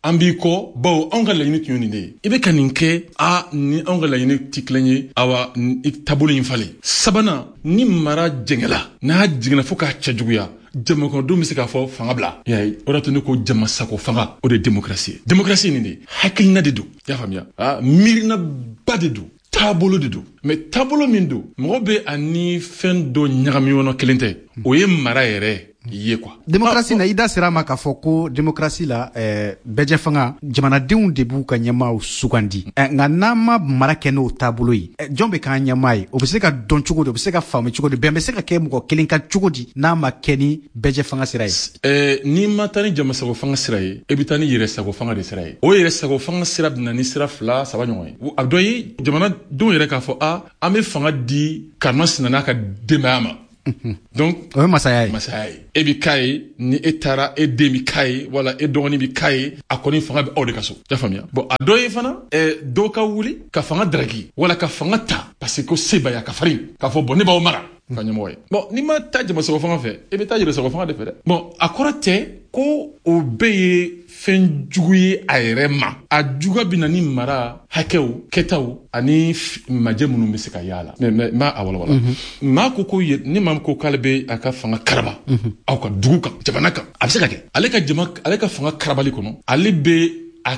an b'i kɔ bawo anw ka laɲini tun ye nin de ye i bɛ ka nin kɛ a ni anw ka laɲini ti kelen ye awa i taabolo in falen sabanan ni mara jɛngɛla n'a jiginna fo k'a cɛ juguya jamakɔnɔdenw bɛ se k'a fɔ fanga bila y'a ye o de tun ne ko jama sago fanga o de ye démocratie ye démocratie nin de hakilina de don i y'a faamuya ah miirina ba de don taabolo de don mais taabolo min don mɔgɔ bɛ a ni fɛn dɔ ɲagami ɲɔgɔn kelen tɛ o ye mara yɛrɛ ye quoi démocratie na i da sera ma k'a fɔ ko démocratie la eh, bɛjɛ fanga jamanadenw de b'u ka ɲɛmaaw sugandi eh, nka n'an ma mara kɛ n'o taabolo ye eh, jɔn bɛ k'an ɲɛmaa ye o bɛ se ka dɔn cogo di o bɛ se ka faamu cogo di bɛn bɛ se ka kɛ mɔgɔ kelen ka cogo di n'a ma kɛ ni bɛjɛ fanga sira ye eh, n'i ma taa ni jamasago fanga sira ye i bɛ taa ni yɛrɛsago fanga de sira ye o yɛrɛsago fanga sira bɛ na ni sira fila saba ɲɔgɔn ye a dɔ ye jamanadenw yɛrɛ k'a fɔ a an bɛ fanga di karimasina n'a ka denbaya ma donc o ye masaya ye masaya ye e bi k'a ye ni e taara e den bi k'a ye wala e dɔgɔnin bi k'a ye a kɔni fanga bɛ aw de ka so i y'a faamuya bon a dɔ ye fana eh, dɔw ka wuli ka fanga daraki wala ka fanga ta parce que ko se b'a ye a ka farin k'a fɔ bon ne b'aw mara ka ɲɛmɔgɔ ye bon n'i ma taa jamasago fanga fɛ e bɛ taa yɛrɛsago fanga de fɛ dɛ bon a kɔrɔ tɛ ko o bɛɛ ye fɛn jugu ye a yɛrɛ ma a juguya bɛ na ni mara hakɛw kɛtaw ani majɛ minnu bɛ se ka y'a la mais mais n b'a a walawala maa ko ko ni maa ko k'ale bɛ a ka fanga karaba aw ka dugu kan jamana kan a bɛ se ka kɛ ale ka jama ale ka fanga karabali kɔnɔ ale bɛ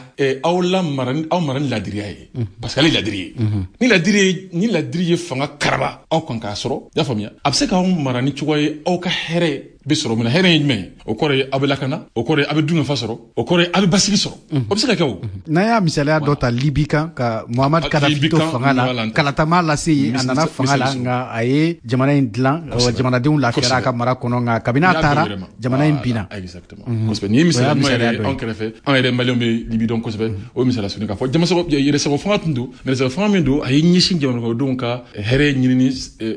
aw la mara aw mara ni ladiriya ye parce que ale ladiri ye ni ladiri ye ni ladiri ye fanga karaba aw kan k'a sɔrɔ i y'a faamuya a bɛ se k'aw mara ni cogoya ye aw ka hɛrɛ bɛ sɔrɔ min na hɛrɛ ye jumɛn ye o kɔrɔ ye aw bɛ lakana o kɔrɔ ye aw bɛ dunkafa sɔrɔ o kɔrɔ ye aw bɛ basigi sɔrɔ o bɛ se ka kɛ o n'an y'a misaliya dɔ ta libi kan ka muhamadu kadafi to fanga la kalatama lase ye a nana fanga la nka a ye jamana in dilan jamanadenw lafiyara a ka mara kɔnɔ nka kabini a taara jamana in binna exactement kosɛbɛ nin ye misaliya ɲuman yɛrɛ anw kɛrɛfɛ an yɛrɛ maliyɛnw bɛ libi dɔn kosɛbɛ o ye misaliya suni k'a fɔ jamasago yɛrɛsago fanga tun don yɛrɛsago fanga min don a ye ɲɛsin jamanakɔnɔdenw ka hɛrɛ ɲinini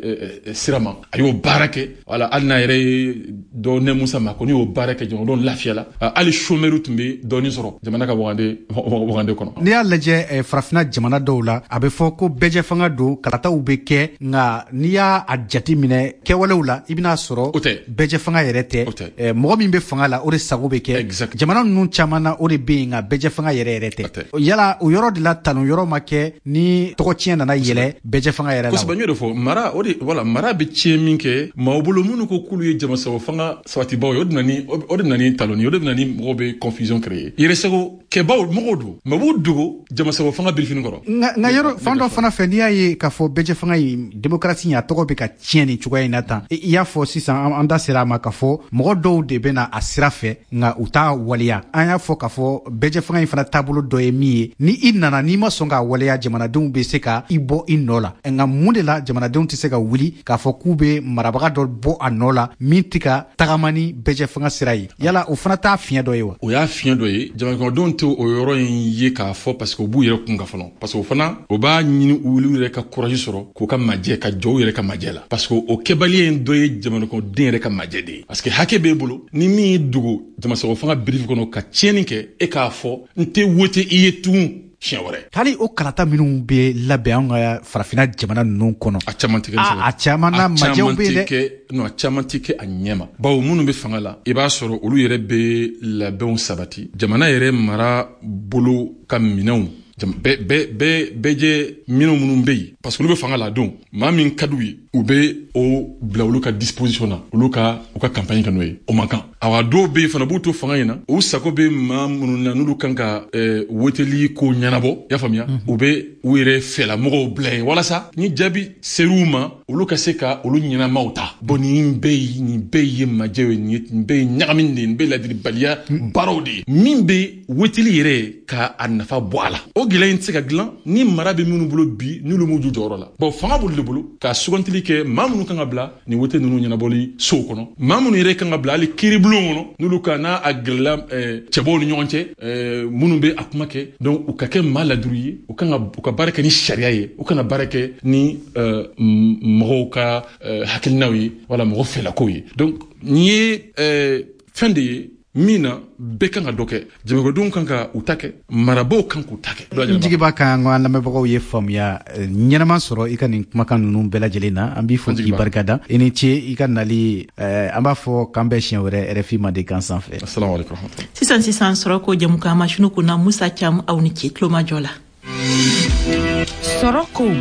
sira ma a y'o baara kɛ wala hali n'a yɛrɛ ye dɔ nɛmu sama ko ni y'o baara kɛ jamanadenw lafiya la hali chômeur tun bɛ dɔɔnin sɔrɔ jamana ka wagande wagande kɔnɔ n'i y'a lajɛ farafina jamana dɔw la a bɛ fɔ ko bɛjɛ fanga don kalataw bɛ kɛ nka n'i y'a jate minɛ kɛwalew la i bɛna sɔrɔ bɛjɛ fanga yɛrɛ tɛ mɔgɔ min bɛ fanga la o de sago bɛ kɛ jamana ninnu caman na o de bɛ yen nka bɛjɛ fanga yɛrɛ yɛrɛ tɛ yala o yɔrɔ de la tanu yɔrɔ ma kɛ ni tɔgɔtiɲɛ nana yɛlɛ bɛjɛ fanga yɛrɛ la kosɛbɛ n y'o de fɔ mara o de wala mara bɛ tiɲɛ min kɛ maaw bolo minnu ko k'olu ye jamasago fanga sabatibaw ye o de nana ni o de nana ni taloni o de nana ni mɔgɔw bɛ confusion créer yɛrɛsago kɛbaw mɔgɔw don mɛ b'u dogo jamasago fanga birifini kɔrɔ nka yɔrɔ fan dɔ fana fɛ n'i y'a ye k'a fɔ bɛjɛ fanga in démocratie in a tɔgɔ bɛ ka tiɲɛ nin cogoya in na tan i y'a fɔ sisan an da sera a ma k'a fɔ mɔgɔ dɔw de bɛ na a sira fɛ nka u t'a waleya an y'a fɔ k'a fɔ bɛjɛ fanga in fana taabolo dɔ ye min ye ni i nana n'i ma sɔn k'a waleya jamanadenw bɛ se ka i bɔ i nɔ la nka mun de la jamanadenw tɛ se ka wuli k'a fɔ k'u bɛ marabaga dɔ bɔ a nɔ la min tɛ ka tagama ni bɛjɛ fanga sira ye yala o fana t'a fiɲɛ dɔ ye wa o y'a fiɲɛ dɔ ye jamanakɔnɔdenw tɛ o yɔrɔ in ye k'a fɔ parce que u b'u yɛrɛ kun ka fɔlɔ parce que o fana o b'a ɲini olu yɛrɛ ka courage sɔrɔ k'u ka majɛ ka jɔ u yɛrɛ ka majɛ la parce que o kɛbaliya in dɔ ye jamanakɔnɔden yɛrɛ ka majɛ de ye parce que hakɛ b'e bolo ni min y'i dogo jamasago fanga birifi kɔnɔ ka tiɲɛni kɛ e k'a fɔ n tɛ wote i ye tugun siɲɛ wɛrɛ hali o kalata minnu bɛ labɛn an ka farafina jamana ninnu kɔnɔ a caman tɛ kɛ a caman na majɛw bɛ yen dɛ non a caman tɛ kɛ a ɲɛma bawo minnu bɛ fanga la i b'a sɔrɔ olu yɛrɛ bɛ labɛnw sabati jamana yɛrɛ mara bolo ka minɛnw bɛjɛ minɛnw minnu bɛ yen parce que olu bɛ fanga la don maa min ka d'u ye u bɛ o bila olu ka disposition na olu ka u ka campagne kɛ n'o ye o man kan awa dɔw bɛ yen fana b'u to fanga in na u sago bɛ maa minnu na n'olu kan ka woteli ko ɲɛnabɔ i y'a faamuya u bɛ u yɛrɛ fɛlamɔgɔw bila yen walasa ni jaabi ser'u ma olu ka se ka olu ɲɛnamaw ta bon nin bɛɛ ye nin bɛɛ ye majɛ ye nin bɛɛ ye ɲagami de ye nin bɛɛ ye ladiribaliya baaraw de ye min bɛ woteli yɛrɛ ka a nafa bɔ a la o gɛlɛya in tɛ se ka dilan ni mara bɛ minnu bolo bi n'olu m'u jɔ jɔyɔrɔ la bon fanga b'olu de bolo ka sugantili kɛ maa minnu kan ka bila nin wote ninnu ɲɛnabɔli sow kɔnɔ maa minnu yɛrɛ kan ka bila hali kiiribulon kɔnɔ n'olu ka n'a a gɛlɛla cɛbaw ni ɲɔgɔn cɛ minnu bɛ a kuma kɛ donc u ka kɛ maa laduru ye u kan ka u ka baara kɛ ni sariya ye u kana baara kɛ ni mɔgɔw ka hakilinaw ye wala mɔgɔ fɛlakow ye donc nin ye fɛn de ye mina bɛɛ kan ka dɔ kɛ jamanadenw kan ka u ta kɛ marabaw kan k'u ta kɛ jigiba kan an lamɛnbagaw ye faamuya ɲɛnama sɔrɔ i ka nin kumakan ninnu bɛɛ lajɛlen na an b'i fɔ k'i barikada i ni ce i ka nali an b'a fɔ k'an bɛɛ siɲɛ wɛrɛ R F I Mande kan sanfɛ. sisan sisan sɔrɔ ko jamukan masinu kunna Musa Cam aw ni ce tulomajɔ la sɔrɔ ko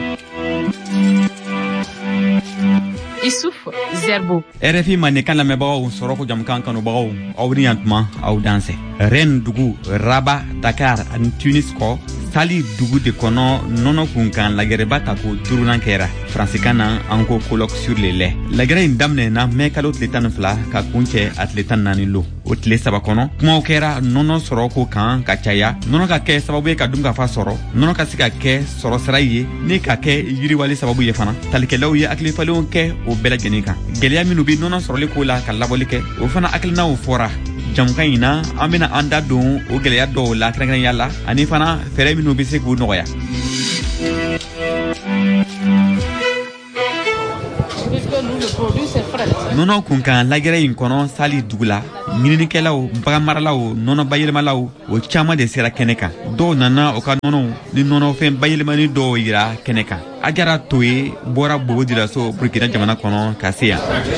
Issouf Zerbo. R F I Mande kan lamɛnbagaw sɔrɔ ko jamukan kanubagaw aw ni yantuma aw danse. Rennes dugu, Rabat, Dakar ani Tunis kɔ Sali dugu de kɔnɔ nɔnɔ kunkan lagɛrɛba ta ko durunan kɛra faransikan na an ko colloque sur les laits. Lagɛrɛ in daminɛna mɛ kalo tile tan ni fila ka kun cɛ a tile tan ni naani lo. O tile saba kɔnɔ kumaw kɛra nɔnɔ sɔrɔ ko kan ka caya, nɔnɔ ka kɛ sababu ye ka dun ka fa sɔrɔ, nɔnɔ ka se ka kɛ sɔrɔ sira ye ni ka kɛ yiriwali sababu ye fana. Talikɛlaw ye hakilifalenw kɛ o bɛɛ lajɛlen kan. Gɛlɛya minnu bɛ nɔnɔ sɔrɔli ko la ka labɔli kɛ o fana hakilinaw fɔra. Jamukan in na an bɛna an da don o gɛlɛya dɔw la kɛrɛnkɛrɛnya la ani fana fɛɛrɛ minnu bɛ se k'u nɔgɔya. Nɔnɔ kunkan lagɛrɛ in kɔnɔ Sali dugu la ɲininikɛlaw, bagan maralaw, nɔnɔ bayɛlɛmalaw o caman de sera kɛnɛ kan. Dɔw nana o ka nɔnɔw ni nɔnɔfɛn bayɛlɛmani dɔw yira kɛnɛ kan. Ajara Toye bɔra Bogodiraso Burkina jamana kɔnɔ ka se yan.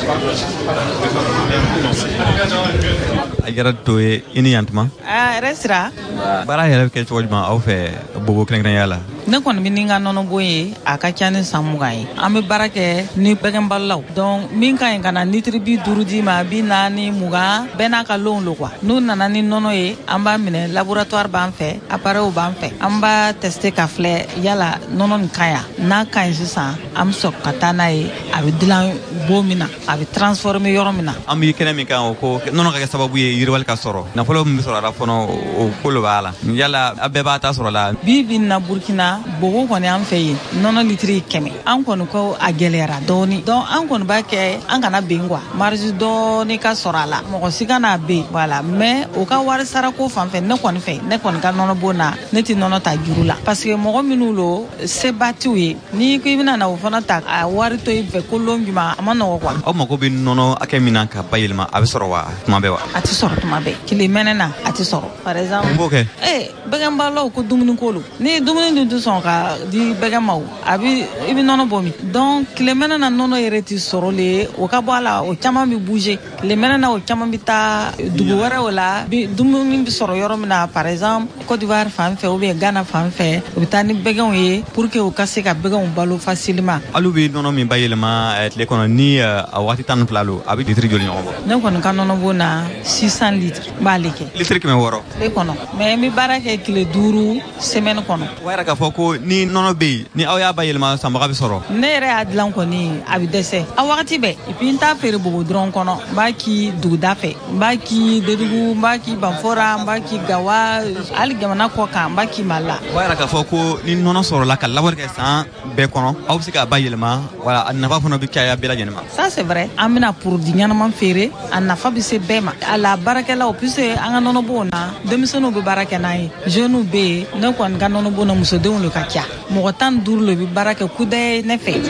Ajara Toye i ni yantuma. Ah, yɛrɛ sira. Baara yɛrɛ bɛ kɛ cogo jumɛn aw fɛ Bogo kɛrɛnkɛrɛnya la? Ne kɔni bɛ ni n ka nɔnɔbɔ ye a ka ca ni san mugan ye. An bɛ baara kɛ ni bɛgɛnbalilaw. Donc min ka ɲi ka na litiri bi duuru di ma bi naani mugan bɛɛ n'a ka lon lo quoi. N'u nana ni nɔnɔ ye an b'a minɛ laboratoire b'an fɛ appareil b'an fɛ. An b'a tester ka filɛ yala nɔnɔ nin ka ɲi n'a ka ɲi sisan an bɛ sɔrɔ ka taa n'a ye a bɛ dilan bon min na a bɛ transformer yɔrɔ min na. An bɛ kɛnɛ min kan o ko nɔnɔ ka kɛ sababu ye yiriwali ka sɔrɔ nafolo min bɛ sɔrɔ a la fɔlɔ o ko lo b'a la yala a bɛɛ b'a ta sɔrɔ la. Bi bi na Burkina Bogo kɔni an fɛ yen nɔnɔ litiri kɛmɛ an kɔni ko a gɛlɛyara dɔɔni donc an kɔni b'a kɛ an kana ben quoi marge dɔɔni ka sɔrɔ a la mɔgɔ si ka n'a ben voilà mais o ka wari sarako fan fɛ ne kɔni fɛ ne kɔni ka nɔnɔ bon na ne tɛ nɔnɔ ta juru la parce que mɔgɔ minnu lo seba t'u ye ni ko i bɛna na o fana ta a wari to i fɛ ko lon juma a ma nɔgɔ quoi. Aw mago bɛ nɔnɔ hakɛ min na ka bayɛlɛma a bɛ sɔrɔ wa tuma bɛɛ wa? A tɛ sɔrɔ tuma bɛɛ tile mɛnɛ na a tɛ sɔrɔ par exemple. Mun b'o kɛ? ee bɛgɛnbalilaw ko dumuni ko lo ni dumuni dun tɛ sɔn ka di bɛgɛn ma o a bɛ i bɛ nɔnɔ bɔ min donc tile mɛnɛ na nɔnɔ yɛrɛ tɛ sɔrɔ le o ka bɔ a la o caman bɛ bouger tile mɛnɛ na o caman bɛ taa dugu wɛrɛw la dumuni bɛ sɔrɔ yɔrɔ min na par exemple Côte d'Ivoire fan fɛ ou bien Ghana fan fɛ o bɛ taa ni bɛgɛnw ye pour que u ka se ka bɛgɛnw balo facilement. Alu bɛ nɔnɔ min bayɛlɛma tile kɔnɔ ni a waati tan ni fila lo a bɛ litiri joli ɲɔgɔn bɔ? Ne kɔni ka nɔnɔ bɔ na six cents litres n b'ale kɛ. Litiri kɛmɛ wɔɔrɔ. Tile kɔnɔ mais n bɛ baara kɛ tile duuru semaine kɔnɔ. O yɛrɛ k'a fɔ ko ni nɔnɔ bɛ yen ni aw y'a bayɛlɛma sanbaga bɛ sɔrɔ. Ne yɛrɛ y'a dilan kɔni a bɛ dɛsɛ a wagati bɛɛ et puis n t'a feere Bogo dɔrɔn kɔnɔ n b'a ki duguda fɛ n b'a ki Dedugu n b'a ki Banfora n b'a ki Gawa hali jamana kɔ kan n b'a ki Mali la. O yɛrɛ k'a fɔ ko ni nɔnɔ sɔrɔla ka labɔli kɛ san bɛɛ kɔnɔ aw bɛ se k'a bayɛlɛma wala a nafa fana bɛ caya bɛɛ lajɛlen ma. Ça c'est vrai an bɛna produit ɲɛnaman feere a nafa bɛ se bɛɛ ma a la baarakɛlaw puisque an ka nɔnɔbɔw na denmisɛnninw bɛ baara kɛ n'a ye jeunes bɛ yen ne kɔni ka nɔnɔbɔ na musodenw de ka ca mɔgɔ tan ni duuru le bɛ baara kɛ kudaye ne fɛ.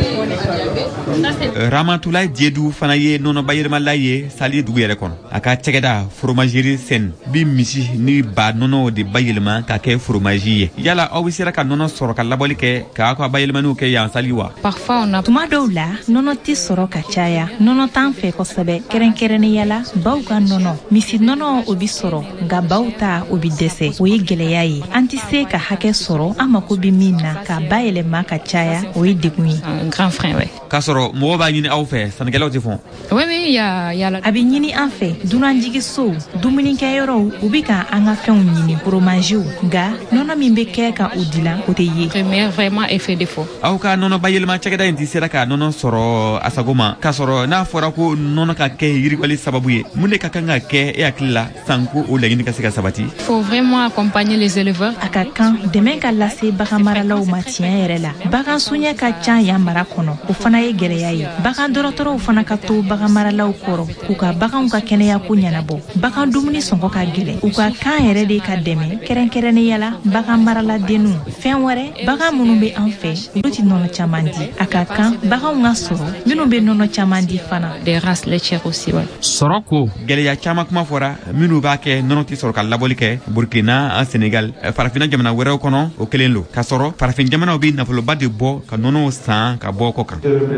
Ramatulayi Diedu fana ye nɔnɔ bayɛlɛmala ye Sali dugu yɛrɛ kɔnɔ a ka cɛkɛda fromagerie Sen bi misi ni ba nɔnɔ de bayɛlɛma ka kɛ fromagie ye yala aw bɛ sera ka nɔnɔ sɔrɔ ka labɔli kɛ k'a ka bayɛlɛmaniw kɛ yan Sali wa? Parfois on a tuma dɔw la nɔnɔ tɛ sɔrɔ ka caya nɔnɔ t'an fɛ kosɛbɛ kɛrɛnkɛrɛnnenya la baw ka nɔnɔ misi nɔnɔ o bi sɔrɔ nka baw ta o bi dɛsɛ o ye gɛlɛya ye an tɛ se ka hakɛ sɔrɔ an mako bɛ min na ka bayɛlɛma ka caya o ye degun ye. un grand frein ouais. K'a sɔrɔ mɔgɔw b'a ɲini aw fɛ sannikɛlaw tɛ fɔ. Oui oui il y a il y a la. A bɛ ɲini an fɛ dunanjigisow dumunikɛyɔrɔw u bɛ ka an ka fɛnw ɲini fromagew nka nɔnɔ min bɛ kɛ ka u dilan o tɛ ye. Première vraiment effet défaut. Aw ka nɔnɔ bayɛlɛma cɛkɛda in tɛ sera ka nɔnɔ sɔrɔ a sago ma k'a sɔrɔ n'a fɔra ko nɔnɔ ka kɛ yiriwali sababu ye mun de ka kan ka kɛ e hakili la san ko o laɲini ka se ka sabati. Il faut vraiment accompagner les éleveurs. A ka kan dɛmɛ ka lase baganmaralaw ma ma tiɲɛ yɛrɛ la bagan suɲɛ ka ca yan mara kɔnɔ o fana ye gwɛlɛya ye bagan dɔrɔtɔrɔw fana ka to bagan maralaw kɔrɔ k'u ka baganw ka kɛnɛya ko ɲɛnabɔ bagan dumuni sɔngɔ ka gɛlɛ u ka kan yɛrɛ de ka dɛmɛ kɛrɛnkɛrɛnnenya la bagan maraladennu fɛn wɛrɛ bagan minnu be an fɛ olu ti nɔnɔ caman di a ka kan baganw ka sɔrɔ minnu be nɔnɔ caman di fana des races laitières aussi ouais. sɔrɔ ko gwɛlɛya caman kuma fɔra minnu b'a kɛ nɔnɔ tɛ sɔrɔ ka labɔli kɛ burkina an senegal farafina jamana wɛrɛw kɔnɔ o kelen lo k'a sɔrɔ farafin jamanaw be nafoloba de bɔ ka nɔnɔw san ka bɔ kɔ kan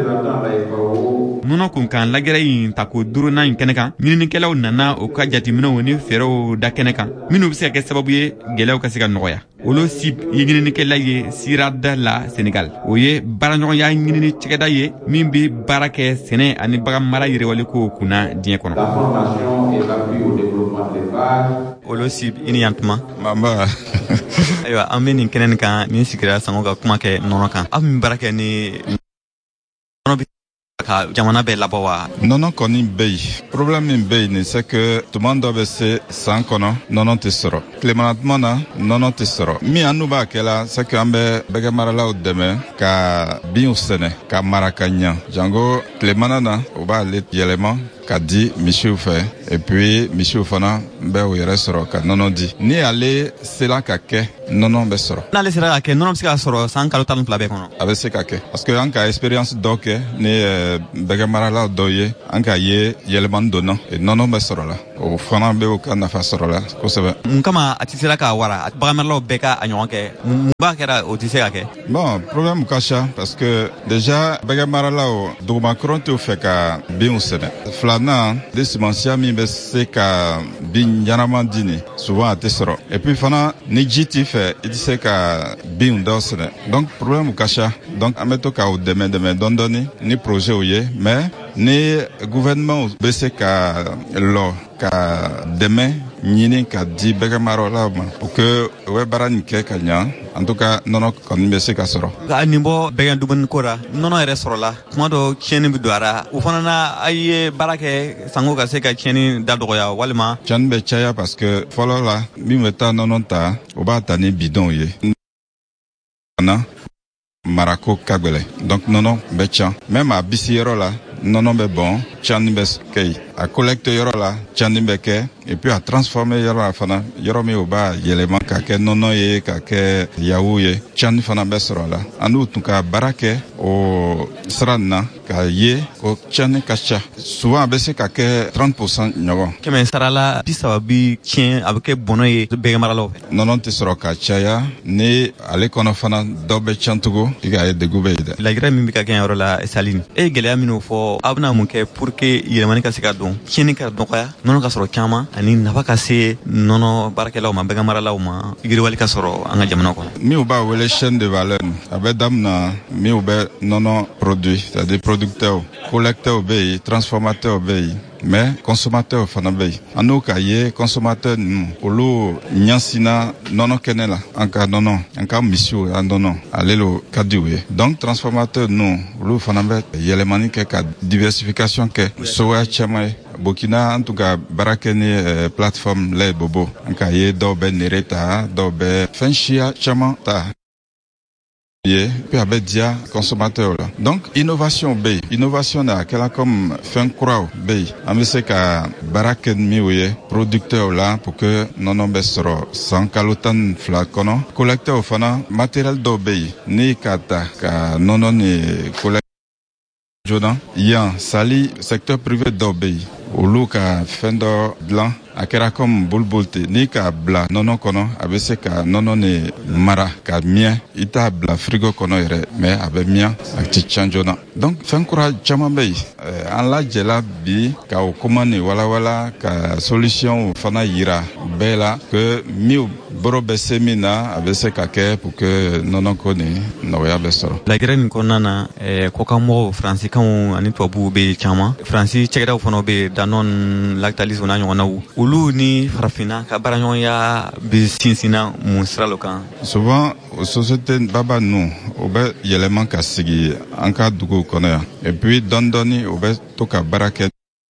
nɔnɔ kunkan lagɛrɛ yin ta ko duurunan yin kɛnɛ kan ɲininikɛlaw nana o ka jateminɛw ni fɛɛrɛw da kɛnɛ kan minnu be se ka kɛ sababu ye gwɛlɛyaw ka se ka nɔgɔya olo sib ye ɲininikɛla ye sirada la senegal o ye baaraɲɔgɔnya ɲinini cɛgɛda ye min be baara kɛ sɛnɛ ani bagan mara yiriwaleko kunna diɲɛ kɔnɔ olo sib i ni yantuma mama ayiwa an be nin kɛnɛ nin kan min sigira sango ka kuma kɛ nɔnɔ kan aw min baara kɛ ni nɔnɔ be ka jamana bɛɛ labɔ wa nɔnɔ kɔni bɛ yen problème min bɛ yen nin c'est que tuma dɔ bɛ se san kɔnɔ nɔnɔ tɛ sɔrɔ tilemana tuma na nɔnɔ tɛ sɔrɔ min an n'u b'a kɛ la c'est que an bɛ bɛgɛ maralaw dɛmɛ ka binw sɛnɛ ka mara ka ɲa jango tilemana na u b'ale yɛlɛma ka di misiw fɛ et puis misiw fana bɛ o yɛrɛ sɔrɔ ka nɔnɔ di ni ale sera ka kɛ nɔnɔ bɛ sɔrɔ n'ale sera ka kɛ nɔnɔ bɛ se ka sɔrɔ san kalo tan ni fila bɛɛ kɔnɔ a bɛ se ka kɛ parce que an ka expérience dɔw kɛ ni bɛgɛ maralaw dɔw ye an ka ye yɛlɛmani donna nɔnɔ bɛ sɔrɔ la o fana bɛ o ka nafa sɔrɔ la kosɛbɛ mun kama a tɛ sera k'a wara bagan maralaw bɛɛ ka a ɲɔgɔn kɛ mun b'a kɛra o tɛ se ka kɛ bon problème ka ca parce que déjà bɛgɛ maralaw dugumakɔrɔ t'u fɛ ka binw sɛnɛ filanan de semensiya min bɛ se ka bin ɲɛnama di nin souvent a tɛ sɔrɔ et puis fana ni ji t'i fɛ i tɛ se ka bin dɔw sɛnɛ donc problème ka ca donc an bɛ to k'aw dɛmɛ dɛmɛ dɔɔni dɔɔni ni projet u ye mais ni gouvernement bɛ se ka lɔ ka dɛmɛ ɲini ka di bɛgɛ maralaw ma pour que u bɛ baara nin kɛ ka ɲa en tout cas nɔnɔ kɔni bɛ se ka sɔrɔ ka nin bɔ bɛgɛ dumuni ko la nɔnɔ yɛrɛ sɔrɔla kuma dɔ tiɲɛni bɛ don a la o fana na a ye baara kɛ sango ka se ka tiɲɛni da dɔgɔya walima tiɲɛni bɛ caya parce que fɔlɔ la min bɛ taa nɔnɔ ta o b'a ta ni bidɔnw ye marako ka gɛlɛn donc nɔnɔ bɛ can même a bisi yɔrɔ la nɔnɔ bɛ bɔn cani bɛ kɛ yen a collecte yɔrɔ la cani bɛ kɛ et puis a transformer yɔrɔ la fana yɔrɔ min o b'a yɛlɛma ka kɛ nɔnɔ ye ka kɛ yawu ye cani fana bɛ sɔrɔ la an n'u tun ka baara kɛ o sira nin na k'a ye ko cani ka ca souvent a bɛ se ka kɛ trente pourcent ɲɔgɔn kɛmɛ sarala bi saba bi tiɲɛ a bɛ kɛ bɔnɔ ye bɛgɛ maralaw fɛ nɔnɔ tɛ sɔrɔ ka caya ni ale kɔnɔ fana dɔ bɛ can tugun i k'a ye degun bɛ yen dɛ lagira min bɛ ka kɛ yɔrɔ la Saline e ye gɛlɛya minnu fɔ aw bɛna mun kɛ pour que yɛlɛmani ka se ka don tiɲɛni ka dɔgɔya nɔnɔ ka sɔrɔ caman ani nafa ka se nɔnɔ baarakɛlaw ma bɛgɛ maralaw ma yiriwali ka sɔrɔ an ka jamana kɔnɔ min b'a wele chaîne de valeur a bɛ damina min bɛ nɔnɔ produit c'est-à-dire producteurs collecteurs bɛ yen transformateurs bɛ yen mais consommateurs fana bɛ yen an n'o k'a ye consommateurs ninnu olu ɲɛsina nɔnɔ kɛnɛ la an ka nɔnɔ an ka misiw an nɔnɔ ale lo ka di u ye donc transformateurs ninnu olu fana bɛ yɛlɛmani kɛ ka diversification kɛ sogoya caman ye Burkina an tun ka baara kɛ ni eh, plateforme lait bobo an k'a ye dɔw bɛ nere ta dɔw bɛ fɛn siya caman ta ye puis a bɛ diya consommateur la donc innovation bɛ yen innovation na a kɛla comme fɛn kuraw bɛ yen an bɛ se ka baara kɛ ni min ye producteur la pour que nɔnɔ bɛ sɔrɔ san kalo tan ni fila kɔnɔ collecteur fana matériel dɔw bɛ yen ni k'a ta ka nɔnɔ ni collecte joona yan sali secteur privé dɔw bɛ yen olu ka fɛn dɔ dilan a kɛra comme boliboli ten n'i k'a bila nɔnɔ kɔnɔ a bɛ se ka nɔnɔ ni mara ka miɲɛ i t'a bila frigo kɔnɔ yɛrɛ mais a bɛ miɲɛ a tɛ tiɲɛ joona donc fɛn kura caman bɛ yen an lajɛla bi ka o kuma ni walawala ka solution fana yira bɛɛ la que min bɔrɔ bɛ se min na a bɛ se ka kɛ pour que nɔnɔ ko ni nɔgɔya bɛ sɔrɔ. lagira nin kɔnɔna na kɔkanmɔgɔw faransikanw ani tubabuw bɛ yen caman faransi cɛkɛdaw fana bɛ yen danone lactalis n'a ɲɔgɔnnaw olu ni farafina ka baaraɲɔgɔnya bɛ sinsinna mun sira lo kan. souvent o société baba ninnu o bɛ yɛlɛma ka sigi an ka duguw kɔnɔ yan et puis dɔɔni dɔɔni o bɛ to ka baara kɛ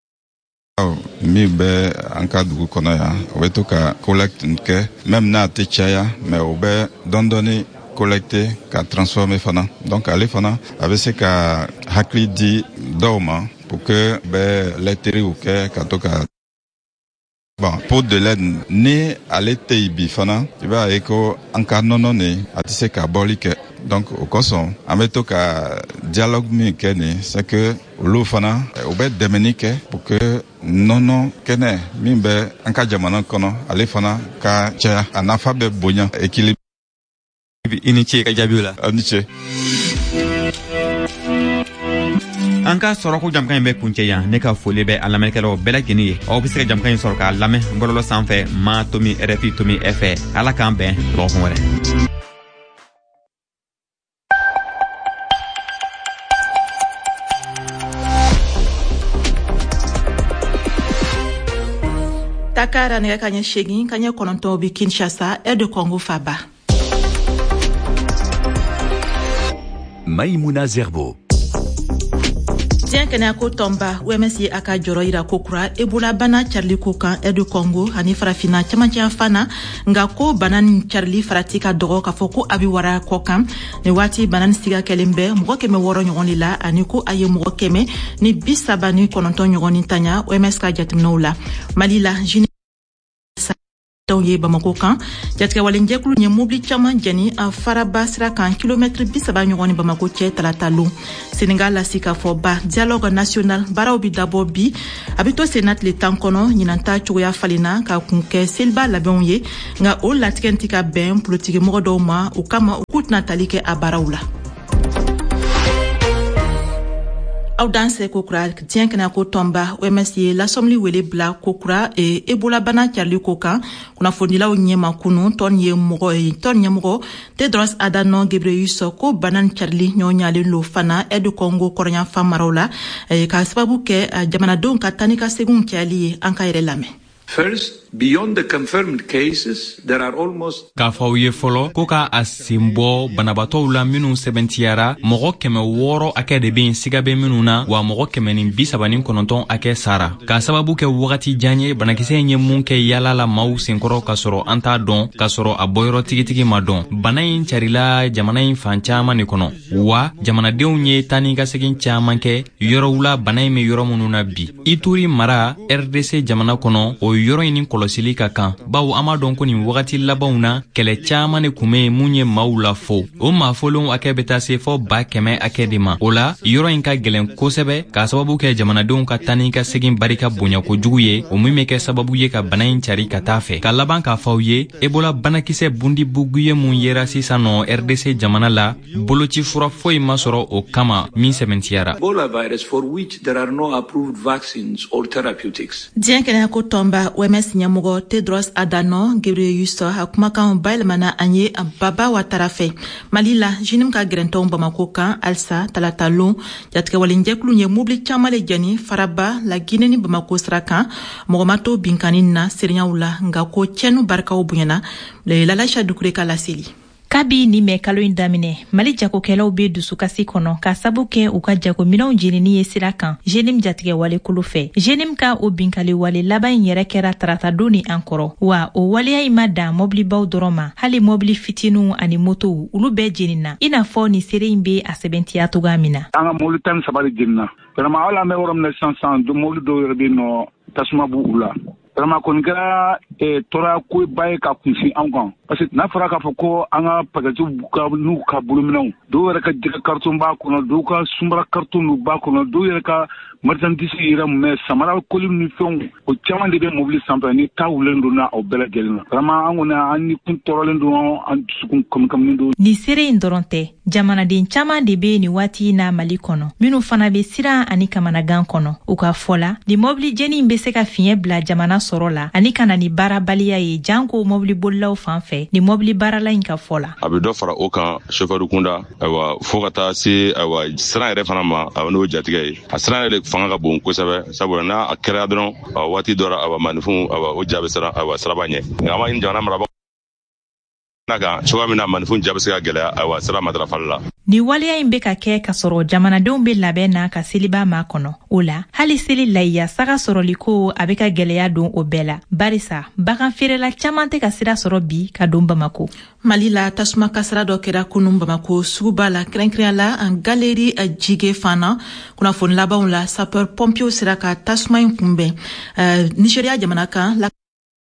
min bɛ an ka dugu kɔnɔ yan o bɛ to ka collecte kɛ même n'a tɛ caya mais o bɛ dɔɔni dɔɔni collecter ka transformer fana donc ale fana a bɛ se ka hakili di dɔw ma pour que bɛ lɛtiri u kɛ ka to ka bon pot de lait ni ale tɛ yen bi fana i b'a ye ko an ka nɔnɔ nin a tɛ se ka bɔli kɛ donc o kosɔn an bɛ to ka dialogue min kɛ nin c'est que olu fana u bɛ dɛmɛni kɛ pour que nɔnɔ kɛnɛ min bɛ an ka jamana kɔnɔ ale fana ka caya a nafa bɛ bonya équilibre. I ni ce ka jaabiw la. A ni ce. an ka sɔrɔ ko jamkan in bɛ kuncɛ yan ne ka foli bɛ a lamɛnnikɛlaw bɛɛ lajɛlen ye aw bɛ se ka jamkan in sɔrɔ k'a lamɛn bɔlɔlɔ sanfɛ ma tomi R F I tomi F ala k'an bɛn dɔgɔkun wɛrɛ. Dakar nɛgɛ kaɲɛ segin kaɲɛ kɔnɔntɔn bi Kinshasa air de Congo Faba. Maïmouna Zerbo. Diɲɛ kɛnɛya ko tɔnba O M S ye a ka jɔrɔ yira ko kura Ebola bana carili ko kan air de Congo ani farafina camancɛ fana nga ko bana ni carili farati ka dɔgɔ k'a fɔ ko a bɛ wara kɔ kan ni waati bana ni siga kɛlen bɛ mɔgɔ kɛmɛ wɔɔrɔ ɲɔgɔn de la ani ko a ye mɔgɔ kɛmɛ ni bi saba ni kɔnɔntɔn ɲɔgɔn ni tanya O M S ka jateminɛw la Mali la jini dɔw ye Bamako kan jatigɛ walenjɛkulu ye mobili caman jɛni a faraba sira kan kilomètre bi saba ɲɔgɔn ni Bamako cɛ talata lon Sénégal la sika fɔ ba dialogue national baaraw bi dabɔ bi a bɛ to senna tile tan kɔnɔ ɲinanta cogoya falenna ka kun kɛ seliba labɛnw ye nka o latigɛ tɛ ka bɛn politiki mɔgɔ dɔw ma o kama u k'u tɛna tali kɛ a baaraw la. Aw dan se kokura diɲɛ kɛnɛya ko tɔnba O M S ye lasɔmli wele bila kokura e Ebola bana carili ko kan kunnafonilaw ɲɛma kunu tɔn ye mɔgɔ ye tɔn ɲɛmɔgɔ Tedros Adhanom Ghebreyesus ko bana ni carili ɲɔɲalen lo fana air de Congo kɔrɔnyanfan maraw la ka sababu kɛ jamanadenw ka tani ka seginw cayali ye an ka yɛrɛ lamɛn. First, beyond the confirmed cases, there are almost... K'a fɔ aw ye fɔlɔ ko ka a sen bɔ banabatɔw la minnu sɛbɛntiyara mɔgɔ kɛmɛ wɔɔrɔ akɛ de bɛ yen siga bɛ minnu na wa mɔgɔ kɛmɛ ni bi saba ni kɔnɔntɔn akɛ sara k'a sababu kɛ wagati jan ye banakisɛ in ye mun kɛ yala la maaw senkɔrɔ k'a sɔrɔ an t'a dɔn k'a sɔrɔ a bɔyɔrɔ tigitigi ma dɔn bana in carila jamana in fan caman de kɔnɔ wa jamanadenw ye taa ni ka segin caman kɛ yɔrɔw la bana in bɛ yɔrɔ minnu na bi Ituri mara R D C jamana kɔnɔ o yɔrɔ in ni kɔlɔsili ka kan bawo an b'a dɔn ko nin wagati labanw na kɛlɛ caman de kun bɛ mun ye maaw la fo o maafolenw akɛ bɛ taa se fɔ ba kɛmɛ akɛ de ma o la yɔrɔ in ka gɛlɛn kosɛbɛ k'a sababu kɛ jamanadenw ka taa ni ka segin barika bonya kojugu ye o min bɛ kɛ sababu ye ka bana in cari ka taa fɛ ka laban k'a fɔ aw ye Ebola banakisɛ bundibugu ye mun yera sisan nɔ R D C jamana la boloci fura foyi ma sɔrɔ o kama min sɛbɛntiyara. Ebola virus for which there are no approved vaccines or therapeutics. Diɲɛ kɛnɛya ko tɔnba O M S ɲɛmɔgɔ Tedros Adhanom Ghebreyesus a kumakan bayɛlɛmana an ye Baba Watara fɛ Mali la jinim ka gɛrɛntɔw Bamako kan alisa talata lon jatigɛ walenjɛkulu ye mobili caman le jɛni Faraba la Guinée ni Bamako sira kan mɔgɔ ma to binkani na seereyaw la nka ko cɛnu barikaw bonyana Lalasha Dukure ka laseli. Kabi ni mɛ kalo in daminɛ Mali jagokɛlaw bɛ dusukasi kɔnɔ ka sabu kɛ u ka jagominɛw jenini ye sira kan jenim jatigɛ wale kolo fɛ jenim ka o binkali wale laban in yɛrɛ kɛra tarata don ni an kɔrɔ wa o waleya in ma dan mɔbilibaw dɔrɔn ma hali mɔbili fitininw ani motow olu bɛɛ jenina i n'a fɔ ni seere in bɛ a sɛbɛntiya cogoya min na. An ka mɔbili tan ni saba de jenina vraiment hali an bɛ yɔrɔ min na sisan sisan mɔbili dɔw yɛrɛ bɛ yen nɔ tasuma b'u la vraiment kɔni kɛra tɔɔrɔya koba ye ka kunsi an kan parce que n'a fɔra k'a fɔ ko an ka pakɛtiw n'u ka bolominɛw dɔw yɛrɛ ka jɛgɛ karton b'a kɔnɔ dɔw ka sunbara karton n'u b'a kɔnɔ dɔw yɛrɛ ka marchandise yɛrɛ mɛ samara koli ni fɛnw o caman de bɛ mobili sanfɛ ni taa wulen don na o bɛɛ lajɛlen na vraiment an kɔni an ni kun tɔɔrɔlen don an dusukun kamikamin don. Ni seere in dɔrɔn tɛ jamanaden caman de bɛ nin waati in na Mali kɔnɔ minnu fana bɛ siran ani kamanagan kɔnɔ u ka fɔ la ni mobili jɛni in bɛ se ka fiɲɛ bila jamana sɔrɔ la ani kana ni baarabaliya ye janko mobili bolilaw fan fɛ ni mobili baarala in ka fɔ la. A bɛ dɔ fara o kan chauffeur kunda ayiwa fo ka taa se ayiwa siran yɛrɛ fana ma ayiwa n'o jatigɛ ye a siran yɛrɛ fanga ka bon kosɛbɛ sabula n'a a kɛra dɔrɔn ayiwa waati dɔ la ayiwa maninfinw ayiwa o ja bɛ siran ayiwa siraba ɲɛ nka an ma ɲini jamana marabagaw n'a kan cogoya min na maninfinw ja bɛ se ka gɛlɛya ayiwa sira matarafali la. Ni waleya in be ka kɛ ka sɔrɔ jamanadenw be labɛn na ka seliba ma kɔnɔ. O la, hali seli layiya saga sɔrɔliko a be ka gwɛlɛya don o bɛɛ la. Barisa, bagan feerela caman tɛ ka sira sɔrɔ bi ka don Bamako. Mali la tasuma kasara dɔ kɛra kunun Bamako suguba la kɛrɛnkɛrɛnya la an galeri jige fana kunnafoni labanw la sapeur pompier sera ka tasuma in kunbɛn. Uh, Nigeria jamana kan la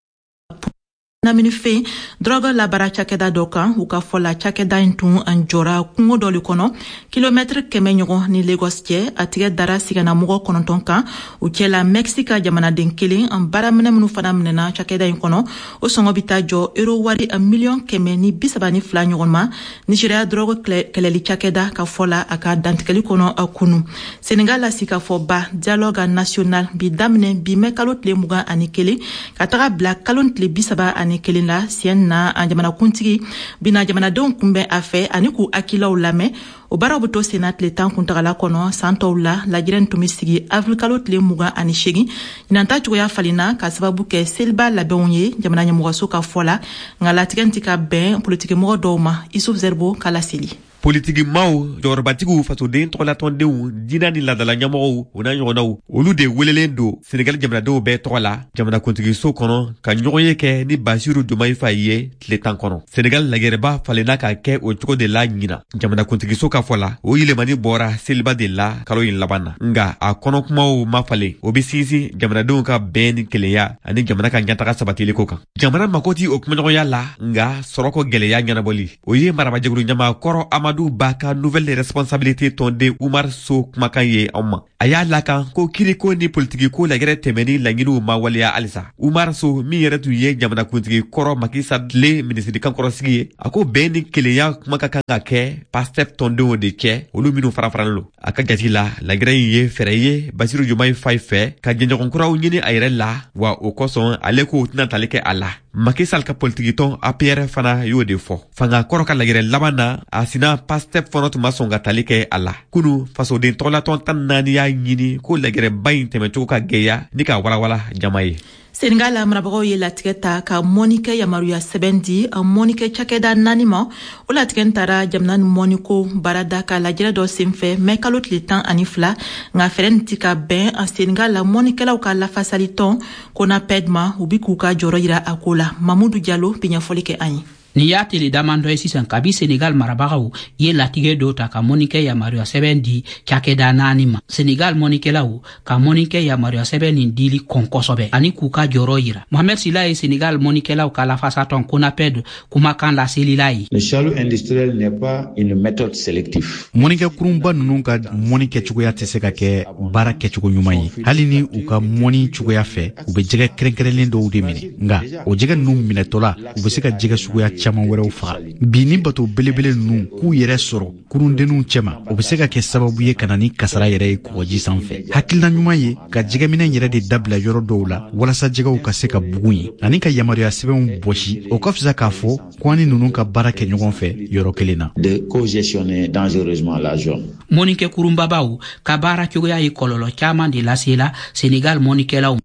namini fe drogue la bara cakɛda dɔ kan u ka fɔ la cakɛda in tun an jɔra kungo dɔ le kɔnɔ kilomètre kɛmɛ ɲɔgɔn ni Lagos cɛ a tigɛ dara sigana mɔgɔ kɔnɔntɔn kan u cɛla Mexique jamanaden kelen an baaraminɛ minnu fana minɛna cakɛda in kɔnɔ o sɔngɔ bi taa jɔ euro wari a miliyɔn kɛmɛ ni bisaba ni fila ɲɔgɔn ma. Nigeria drogue kɛlɛli cakɛda ka fɔ la a ka dantigɛli kɔnɔ a kunu. Senegal la sika fɔ ba dialogue national bi daminɛ bi mɛ kalo tile mugan ani kelen ka taga bila kalo tile bisaba ani kelen la sien na an jamana kuntigi bina jamanadenw kunbɛn a fɛ ani k'u hakilaw lamɛn. O baaraw bɛ to senna tile tan kuntagala kɔnɔ san tɔw la lajɛrɛ tun bɛ sigi avril kalo tile mugan ani segin ɲinanta cogoya falenna ka sababu kɛ seliba labɛnw ye jamana ɲɛmɔgɔso ka fɔ la nka latigɛ tɛ ka bɛn politikimɔgɔ dɔw ma. Isuf Zerbo k'a laseli. Politiki maaw jɔyɔrɔbatigiw fasoden tɔgɔlatɔndenw diina ni ladala ɲɛmɔgɔw o n'a ɲɔgɔnnaw olu de welelen don Senegal jamanadenw bɛɛ tɔgɔ la jamanakuntigiso kɔnɔ ka ɲɔgɔn ye kɛ ni Basiru Jomayi Fayi ye tile tan kɔnɔ. Senegal lagɛrɛba falenna ka kɛ o cogo de la ɲina jamanakuntigiso ka fɔ la o yɛlɛmani bɔra seliba de la kalo in laban na nga a kɔnɔ kumaw ma falen o bɛ sinsin jamanadenw ka bɛn ni kelenya ani jamana ka ɲɛtaga sabatili ko kan. Jamana mako tɛ o kumaɲɔgɔnya la nga sɔrɔko gɛlɛya ɲɛnabɔli o ye marabajɛkulu ɲama kɔrɔ Amadu Ba ka nouvelle responsabilité tɔnden Umar So kumakan ye anw ma. A y'a lakan ko kiriko ni politiki ko lagɛrɛ tɛmɛni laɲiniw ma waleya halisa. Umar So min yɛrɛ tun ye jamanakuntigi kɔrɔ Macky Sall le minisirikan kɔrɔsigi ye a ko bɛn ni kelenya kuma ka kan ka kɛ Pastef tɔndenw de cɛ olu minnu farafaralen lo. A ka jati la lagɛrɛ in ye fɛrɛ ye Basiru Jomayi Fayi fɛ ka jɛɲɔgɔn kuraw ɲini a yɛrɛ la wa o kosɔn ale ko tɛna tali kɛ a la. Macky Sall ka politikitɔn A P R fana y'o de fɔ. Fanga kɔrɔ ka lagɛrɛ laban na a sina Pastef fana tun ma sɔn ka tali kɛ a la. Kunu fasoden tɔgɔlatɔn tan naani y'a ɲini ko lagɛrɛba in tɛmɛcogo ka gɛlɛya ni ka walawala jama ye. Senegal la marabagaw ye latigɛ ta ka mɔnikɛ yamaruya sɛbɛn di a mɔnikɛ cakɛda naani ma. O latigɛ taara jamana ni mɔniko baarada ka lajɛrɛ dɔ senfɛ mɛ kalo tile tan ani fila nka fɛrɛ nin ti ka bɛn a Senegal la mɔnikɛlaw ka lafasali tɔn Konaped ma u bi k'u ka jɔrɔ yira a ko la. Mamudu Jalo bɛ ɲɛfɔli kɛ an ye. Ni y'a tele daman dɔ ye sisan kabi Senegal marabagaw ye latigɛ dɔ ta ka mɔnikɛ yamaruya sɛbɛn di cakɛda naani ma. Senegal mɔnikɛlaw ka mɔnikɛ yamaruya sɛbɛn nin dili kɔn kosɛbɛ ani k'u ka jɔrɔ yira. Mohamed Sila ye Senegal mɔnikɛlaw ka lafasatɔn Konaped kumakan laselila ye. Le salut industriel n'est pas une méthode sélective. Mɔnikɛ kurunba ninnu ka mɔni kɛcogoya tɛ se ka kɛ baara kɛcogo ɲuman ye. Hali ni u ka mɔni cogoya fɛ u bɛ jɛgɛ kɛrɛnkɛrɛnlen dɔw de minɛ. Nga o jɛgɛ ninnu minɛtɔla u bɛ se ka jɛgɛ suguya caman wɛrɛw faga. Bi ni bato belebele ninnu k'u yɛrɛ sɔrɔ kurundenninw cɛma o bɛ se ka kɛ sababu ye ka na ni kasara yɛrɛ ye kɔgɔji sanfɛ. Hakilina ɲuman ye ka jɛgɛminɛ yɛrɛ de dabila yɔrɔ dɔw la walasa jɛgɛw ka se ka bugun ye ani ka yamaruya sɛbɛnw bɔsi o ka fisa k'a fɔ ko ani ninnu ka baara kɛ ɲɔgɔn fɛ yɔrɔ kelen na. De co-gestionner dangereusement la zone. Mɔnikɛ kurunbabaw ka baara cogoya ye kɔlɔlɔ caman de lasela Senegal mɔnikɛlaw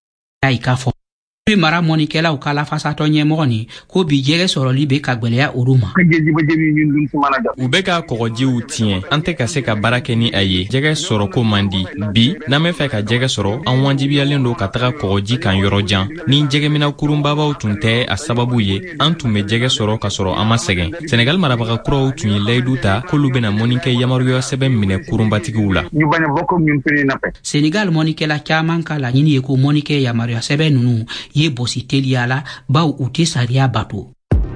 y'a k'a fɔ. Mara mɔnikɛlaw ka lafasatɔ ɲɛmɔgɔ ni ko bi jɛgɛ sɔrɔli bɛ ka gwɛlɛya olu ma. U bɛ ka kɔgɔjiw tiɲɛ an tɛ ka se ka baara kɛ ni a ye jɛgɛ sɔrɔ ko man di bi n'an bɛ fɛ ka jɛgɛ sɔrɔ an wajibiyalen don ka taga kɔgɔji kan yɔrɔ jan ni jɛgɛmina kurunbabaw tun tɛ a sababu ye an tun bɛ jɛgɛ sɔrɔ ka sɔrɔ an ma sɛgɛn. Senegal marabaga kuraw tun ye layidu ta k'olu bɛna mɔnikɛ yamaruya sɛbɛn minɛ kurunbatigiw la. Senegal mɔnikɛla caman ka laɲini ye ko mɔnikɛ yamaruya sɛbɛn ninnu ye bosi teliya la baw u tɛ sariya bato.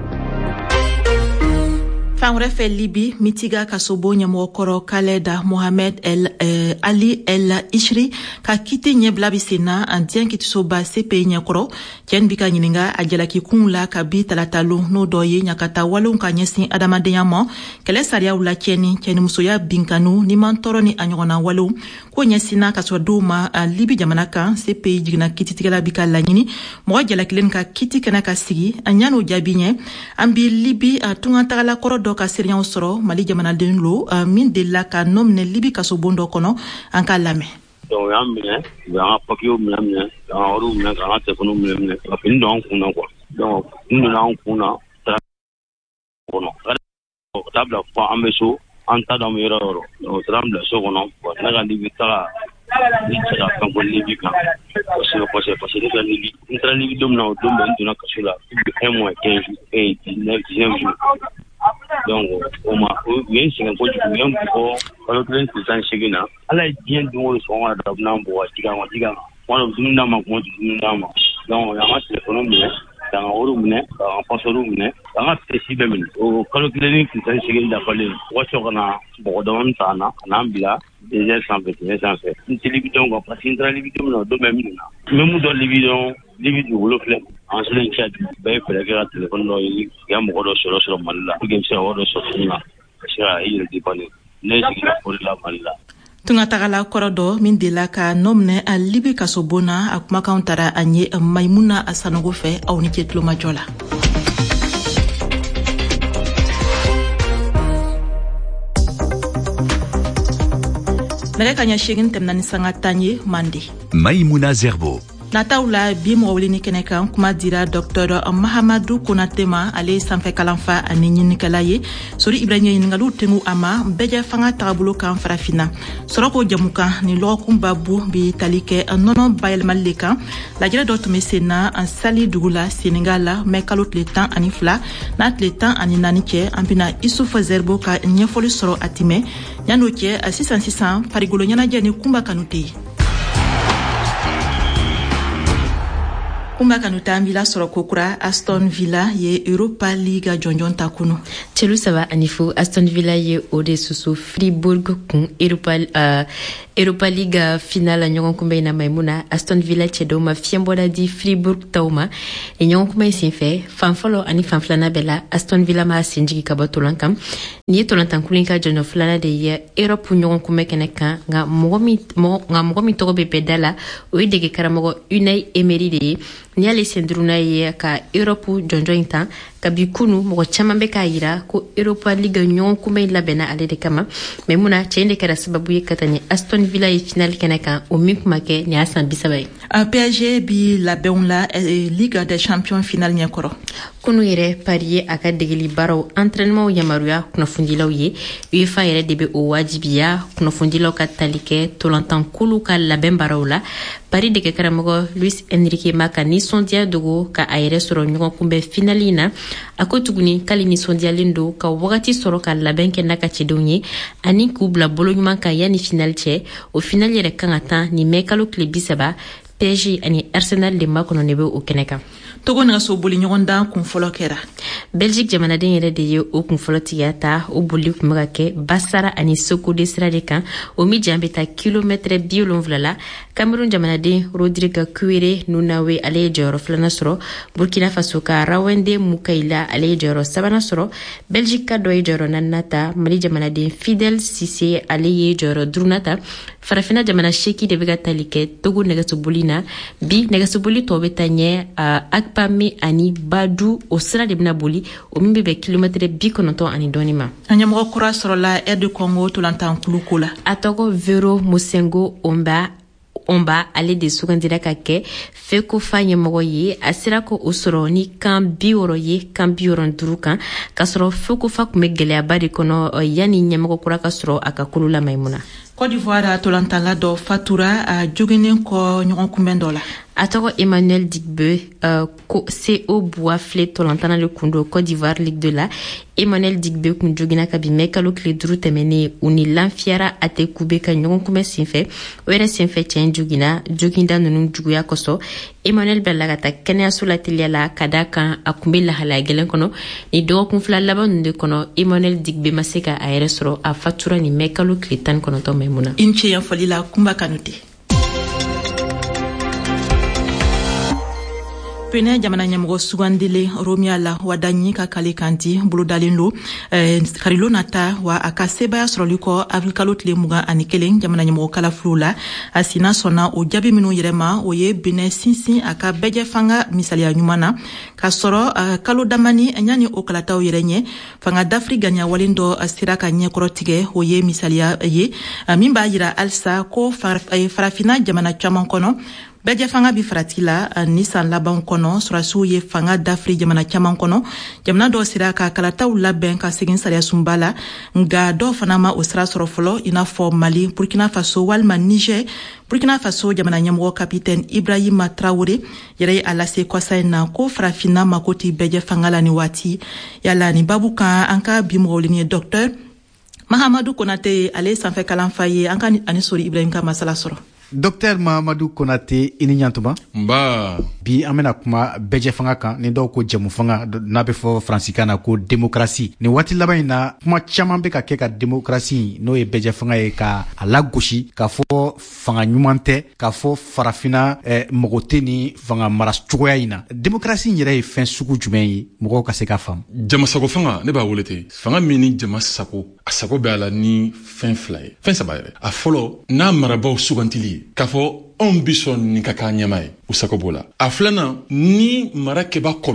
Fan wɛrɛ fɛ Libi Mitiga ka sobo ɲɛmɔgɔkɔrɔ Kaleda Mohamed El eh, Ali El Ishri ka kiti ɲɛbila bi senna an diɲɛ kitisoba C P I ɲɛkɔrɔ cɛn bi ka ɲininga a jalakikun la ka bi talatalo n'o dɔ ye ɲakata walenw ka ɲɛsin adamadenya ma kɛlɛ sariyaw la cɛni cɛnimusoya binkanu ni man tɔɔrɔ ni a ɲɔgɔnna walenw ko ɲɛsinna ka sɔrɔ dɔw ma a Libi jamana kan C P I jiginna kititigɛla bi ka laɲini mɔgɔ jalakilen ka kiti kɛnɛ ka sigi a ɲan'o jaabi ɲɛ an bi Libi a tungatagala kɔrɔ dɔ ka seriyaw sɔrɔ Mali jamanaden lo min delila ka nɔ minɛ Libi kasobon dɔ kɔnɔ an ka lamɛn. Donc y'an minɛ u y'an ka papiyew minɛ minɛ k'an ka wariw minɛ k'an ka telefoniw minɛ minɛ ka fini don an kun na quoi. Donc kun donna an kun na taara kɔnɔ ka taa bila fɔ an bɛ so an ta dɔn yɔrɔ yɔrɔ o taara bila so kɔnɔ wa ne ka libi taga ni cɛ ka fɛn fɔ libi kan kosɛbɛ kosɛbɛ parce que ne ka libi n taara libi don min na o don bɛɛ n donna kaso la un mois quinze jours et dix-neuf dixième jour donc o ma u ye n sɛgɛn kojugu u ye n bugɔ kalo kelen tile tan ni seegin na ala ye diɲɛ don o don sɔgɔma da n'an bugɔ jiga ma jiga ma kuma dɔ dumuni d'a ma kuma tɛ dumuni d'a ma donc an ka telefɔni minɛ k'an ka wariw minɛ k'an ka passeport minɛ k'an ka pesi bɛɛ minɛ o kalo kelen ni tile tan ni seegin dafalen waati ka na mɔgɔ dama ta na ka n'an bila désert sanfɛ tɛnɛ sanfɛ n tɛ libidɔn kan parce que n taara libidɔn min na o don bɛ min na n bɛ mun dɔn libidɔn libi dugukolo filɛ an selen cɛ bɛɛ ye fɛɛrɛ kɛ ka telefɔni dɔ ɲini k'i ka mɔgɔ dɔ sɔrɔ sɔrɔ mali la pour que n bɛ se ka wari dɔ sɔrɔ min na ka se ka i yɛrɛ dépendre ne sigira o de la mali la. Tungatagala kɔrɔ dɔ min delila ka nɔ minɛ a libi kaso bon na a kumakanw tara a ɲɛ Maimuna Sanogo fɛ aw ni ce tulomajɔ la. Nɛgɛ kaɲɛ seegin tɛmɛna ni sanga tan ye Mande. Maimouna Zerbo. Nataw la bi mɔgɔ wele ni kɛnɛ kan kuma dira Dr Mahamadu Konate ma ale sanfɛ kalanfa ani ɲinikɛla ye sori Ibrahima ɲininkaliw tengu a ma bɛɛ fanga tagabolo kan farafina sɔrɔ ko jamukan ni lɔgɔkun babu bi tali kɛ nɔnɔ bayɛlɛmali le kan lajɛrɛ dɔ tun bɛ sen na an sali dugu la Senegal la mɛ kalo tile tan ani fila n'a tile tan ani naani cɛ an bɛna Isufu Zerbo ka ɲɛfɔli sɔrɔ a timɛ yan'o cɛ sisan sisan farikolo ɲɛnajɛ ni kunba kanu tɛ yen. Kumba kanuta ambila sɔrɔ kokura Aston Villa ye Europa League jɔnjɔn ta kunu. Celu saba ani fo Aston Villa ye o de susu Fribourg kun Europa uh, Europa League finale ɲɔgɔn kunbɛ in na Maimuna Aston Villa cɛ dɔw ma fiɲɛbɔda di Fribourg taw ma e ɲɔgɔn kunbɛ in senfɛ fan fɔlɔ ani fan filanan bɛɛ la Aston Villa ma senjigi ka bɔ tolan kan ni ye tolantan kulin ka jɔnjɔn filanan de ye Europe ɲɔgɔn kunbɛ kɛnɛ kan nka mɔgɔ min nka mɔgɔ min tɔgɔ bɛ bɛɛ da la o ye dege karamɔgɔ Unai Emery de ye ni y'ale senduruna ye ka Europe jɔnjɔn in tan kabi kunu mɔgɔ caman bɛ k'a yira ko Europa League ɲɔgɔn kunbɛ in labɛnna ale de kama mais muna cɛ in de kɛra sababu ye ka taa ni Aston Villa ye finale kɛnɛ kan o min kuma kɛ ni y'a san bi saba ye. P S G bi labɛnw la Ligue des Champions finale ɲɛkɔrɔ. Kunu yɛrɛ Paris ye a ka degeli baaraw entraînement yamaruya kunnafonidilaw ye UEFA yɛrɛ de bɛ o wajibiya kunnafonidilaw ka tali kɛ tolantankulu ka labɛn baaraw la. Paris dege karamɔgɔ Luis Enrique ma ka nisɔndiya dogo ka a yɛrɛ sɔrɔ ɲɔgɔn kunbɛ finale in na a ko tuguni k'ale nisɔndiyalen don ka wagati sɔrɔ ka labɛn kɛ n'a ka cɛdenw ye ani k'u bila bolo ɲuman kan yanni finale cɛ o finale yɛrɛ kan ka tan nin mɛ kalo tile bi saba P S G ani Arsenal de makɔnɔ de bɛ o kɛnɛ kan. Togo nɛgɛso boli ɲɔgɔn dan kun fɔlɔ kɛra. Belgique jamanaden yɛrɛ de ye o kun fɔlɔ tigiya ta o boli kun bɛ ka kɛ Basara ani Soko de sira de kan o mi jan bɛ taa kilomètre bi wolonwula la. Cameroun jamanaden Rodrigue Kuere Nunawe ale ye jɔyɔrɔ filanan sɔrɔ. Burkina Faso ka Rawende Mukaila ale ye jɔyɔrɔ sabanan sɔrɔ. Belgique ka dɔ ye jɔyɔrɔ naaninan ta. Mali jamanaden Fidel Cisse ale ye jɔyɔrɔ duurunan ta. Farafina jamana seki de bɛ ka tali kɛ Togo nɛgɛsoboli na bi nɛgɛsoboli tɔw bɛ taa ɲɛ Akpame ani Badu o sira de bɛna boli o min bɛ bɛn kilomètre bi kɔnɔntɔn ani dɔɔni ma. A ɲɛmɔgɔ kura sɔrɔla Air du Congo tolantankulu ko la. A tɔgɔ Vero Mosengo Omba Omba ale de sugandira ka kɛ Fekofa ɲɛmɔgɔ ye a sera ko o sɔrɔ ni kan bi wɔɔrɔ ye kan bi wɔɔrɔ duuru kan ka sɔrɔ Fekofa tun bɛ gɛlɛyaba de kɔnɔ yanni ɲɛmɔgɔ kura ka sɔrɔ a ka kolo la Maimuna. Côte d'Ivoire tolantala dɔ fatura a joginen kɔ ɲɔgɔn kunbɛn dɔ la. A tɔgɔ Emmanuel Digbe uh, ko C O Boafle tolantana le kundo Côte d'Ivoire Ligue deux la. Emmanuel Digbe kun jogina ka bi mɛ kalo tile duuru tɛmɛnen u ni Lanfiara Ate Kube ka ɲɔgɔn kunbɛn senfɛ o yɛrɛ senfɛ cɛ in jogina joginda ninnu juguya kosɔn Emmanuel bila ka taa kɛnɛyaso la teliya la ka da kan a kun bɛ lahalaya gɛlɛn kɔnɔ ni dɔgɔkun fila laban ninnu de kɔnɔ Emmanuel Digbe ma se ka a yɛrɛ sɔrɔ a fatura ni mɛ kalo tile tan ni kɔnɔntɔn Maimuna. I ni ce yan fɔli la Kumba Kanute. Pene jamana ɲɛmɔgɔ sugandile Romia la wadanyi ka kale kanti bolodalen lo eh, karilo nata wa a ka sebaya sɔrɔli kɔ avril kalo tile mugan ani kelen jamana ɲɛmɔgɔ kalafiliw la a sina sɔnna o jaabi minnu yɛrɛ ma o ye Benin sinsin a ka bɛjɛ fanga misaliya ɲuman na ka sɔrɔ uh, kalo damani ɲani o kalataw yɛrɛ ɲɛ fanga d'Afrique ganiya walen dɔ uh, sera ka ɲɛkɔrɔ tigɛ o ye misaliya ye uh, min b'a yira halisa ko far, uh, farafina jamana caman kɔnɔ bɛjɛ fanga bi farati la ni san laban kɔnɔ surasiw ye fanga dafiri jamana caman kɔnɔ jamana dɔw sera ka kalataw labɛn ka segin sariya sunba la nga dɔw fana ma o sira sɔrɔ fɔlɔ i n'a fɔ mali burkina faso walima niger burkina faso jamana ɲɛmɔgɔ kapitɛni ibrahima traore yɛrɛ ye a lase kɔsa in na ko farafina mako tɛ bɛjɛ fanga la ni waati yala ni babu kan an ka bi mɔgɔwolini ye docteur mahamadu konate ale sanfɛ kalanfa ye an ka ani sori ibrahim ka masala sɔrɔ. Docteur Mahamadou Konate ini ɲantuma nba bi an bena kuma bɛjɛ fanga kan ni dɔw ko jɛmu fanga n'a bɛ fɔ faransikan na ko démocratie ni waati laban in na kuma caman bɛ ka kɛ ka démocratie n'o ye bɛjɛ fanga ye ka a lagosi k'a fɔ fanga ɲuman tɛ k'a fɔ farafina eh, mɔgɔ tɛ ni fanga mara cogoya in na démocratie yɛrɛ ye fɛn sugu jumɛn ye mɔgɔw ka se ka faamu. jama sago fanga ne b'a wele ten fanga min ni jama sago a sago bɛ a la ni fɛn fila ye fɛn saba yɛrɛ a fɔlɔ n'a marabaw sugantili ye k'a fɔ anw bi sɔn nin ka k'a ɲɛma ye u sago b'o la a filanan ni mara kɛba